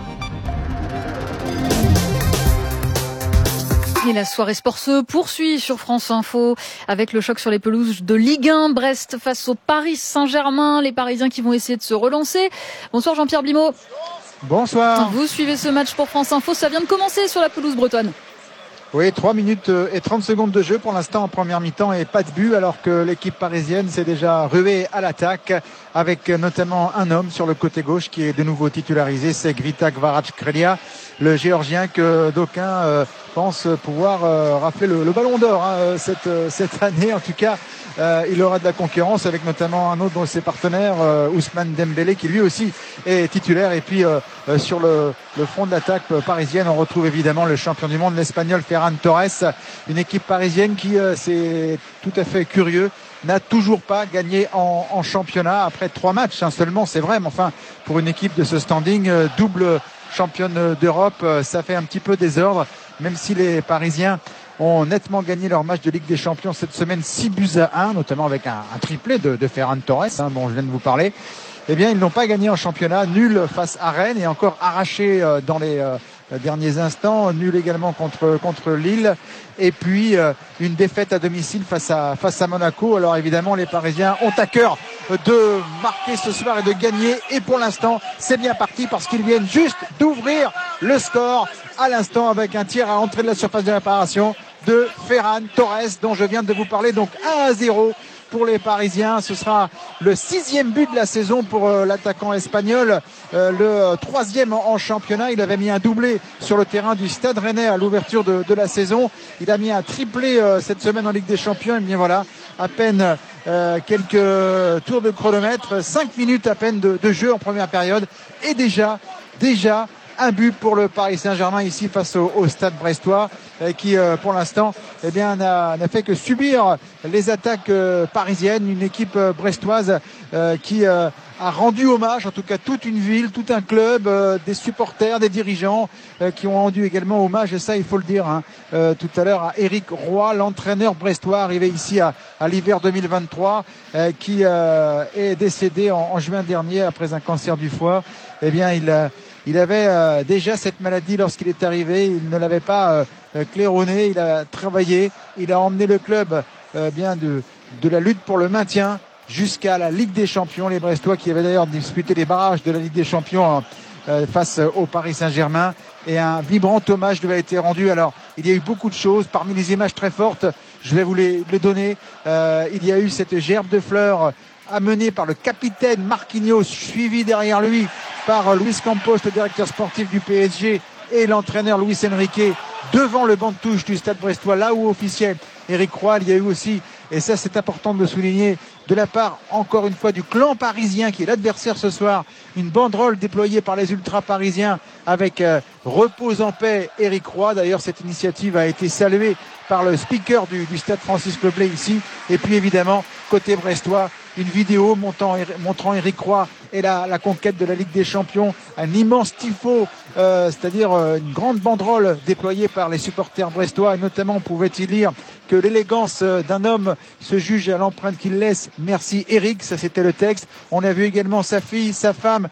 Et la soirée sport se poursuit sur France Info avec le choc sur les pelouses de Ligue un. Brest face au Paris Saint-Germain. Les Parisiens qui vont essayer de se relancer. Bonsoir Jean-Pierre Blimaud. Bonsoir. Vous suivez ce match pour France Info. Ça vient de commencer sur la pelouse bretonne. Oui, trois minutes et trente secondes de jeu pour l'instant en première mi-temps et pas de but, alors que l'équipe parisienne s'est déjà ruée à l'attaque avec notamment un homme sur le côté gauche qui est de nouveau titularisé, c'est Gvita Kvaratskhelia, le géorgien que d'aucuns euh, pensent pouvoir euh, rafler le, le ballon d'or hein, cette, cette année. En tout cas, euh, il aura de la concurrence avec notamment un autre de ses partenaires, euh, Ousmane Dembélé, qui lui aussi est titulaire. Et puis euh, euh, sur le, le front de l'attaque parisienne, on retrouve évidemment le champion du monde, l'Espagnol Ferran Torres. Une équipe parisienne qui, euh, c'est tout à fait curieux, n'a toujours pas gagné en, en championnat après trois matchs hein, seulement, c'est vrai, mais enfin pour une équipe de ce standing, euh, double championne d'Europe, euh, ça fait un petit peu désordre, même si les Parisiens ont nettement gagné leur match de Ligue des Champions cette semaine, six buts à un, notamment avec un, un triplé de, de Ferran Torres, hein, dont je viens de vous parler. Eh bien, ils n'ont pas gagné en championnat, nul face à Rennes et encore arraché euh, dans les euh, derniers instants, nul également contre contre Lille, et puis euh, une défaite à domicile face à face à Monaco. Alors évidemment, les Parisiens ont à cœur de marquer ce soir et de gagner, et pour l'instant c'est bien parti parce qu'ils viennent juste d'ouvrir le score à l'instant avec un tir à l'entrée de la surface de réparation de Ferran Torres dont je viens de vous parler. Donc un à zéro pour les Parisiens. Ce sera le sixième but de la saison pour euh, l'attaquant espagnol, euh, le troisième en, en championnat. Il avait mis un doublé sur le terrain du Stade Rennais à l'ouverture de, de la saison. Il a mis un triplé euh, cette semaine en Ligue des Champions. Et bien voilà, à peine euh, quelques tours de chronomètre, cinq minutes à peine de, de jeu en première période, et déjà, déjà un but pour le Paris Saint-Germain ici face au, au Stade Brestois, euh, qui euh, pour l'instant eh bien n'a, n'a fait que subir les attaques euh, parisiennes. Une équipe euh, brestoise euh, qui euh, a rendu hommage, en tout cas toute une ville, tout un club, euh, des supporters, des dirigeants euh, qui ont rendu également hommage, et ça il faut le dire hein, euh, tout à l'heure, à Éric Roy, l'entraîneur brestois arrivé ici à, à l'hiver deux mille vingt-trois, euh, qui euh, est décédé en, en juin dernier après un cancer du foie. Eh bien il a Il avait euh, déjà cette maladie lorsqu'il est arrivé. Il ne l'avait pas euh, claironné. Il a travaillé. Il a emmené le club euh, bien de, de la lutte pour le maintien jusqu'à la Ligue des Champions. Les Brestois qui avaient d'ailleurs disputé les barrages de la Ligue des Champions euh, face au Paris Saint-Germain. Et un vibrant hommage lui a été rendu. Alors, il y a eu beaucoup de choses. Parmi les images très fortes, je vais vous les, les donner. Euh, il y a eu cette gerbe de fleurs amené par le capitaine Marquinhos, suivi derrière lui par Luis Campos, le directeur sportif du P S G, et l'entraîneur Luis Enrique, devant le banc de touche du Stade Brestois, là où officiait Éric Roy. Il y a eu aussi, et ça c'est important de le souligner, de la part encore une fois du clan parisien qui est l'adversaire ce soir, une banderole déployée par les ultras parisiens avec euh, repose en paix Éric Roy. D'ailleurs cette initiative a été saluée par le speaker du, du Stade Francis Leblay ici. Et puis évidemment côté brestois, une vidéo montant, montrant Éric Roy et la, la conquête de la Ligue des Champions, un immense tifo, euh, c'est-à-dire euh, une grande banderole déployée par les supporters brestois, et notamment pouvait-il lire que l'élégance d'un homme se juge à l'empreinte qu'il laisse. Merci Éric, ça c'était le texte. On a vu également sa fille, sa femme,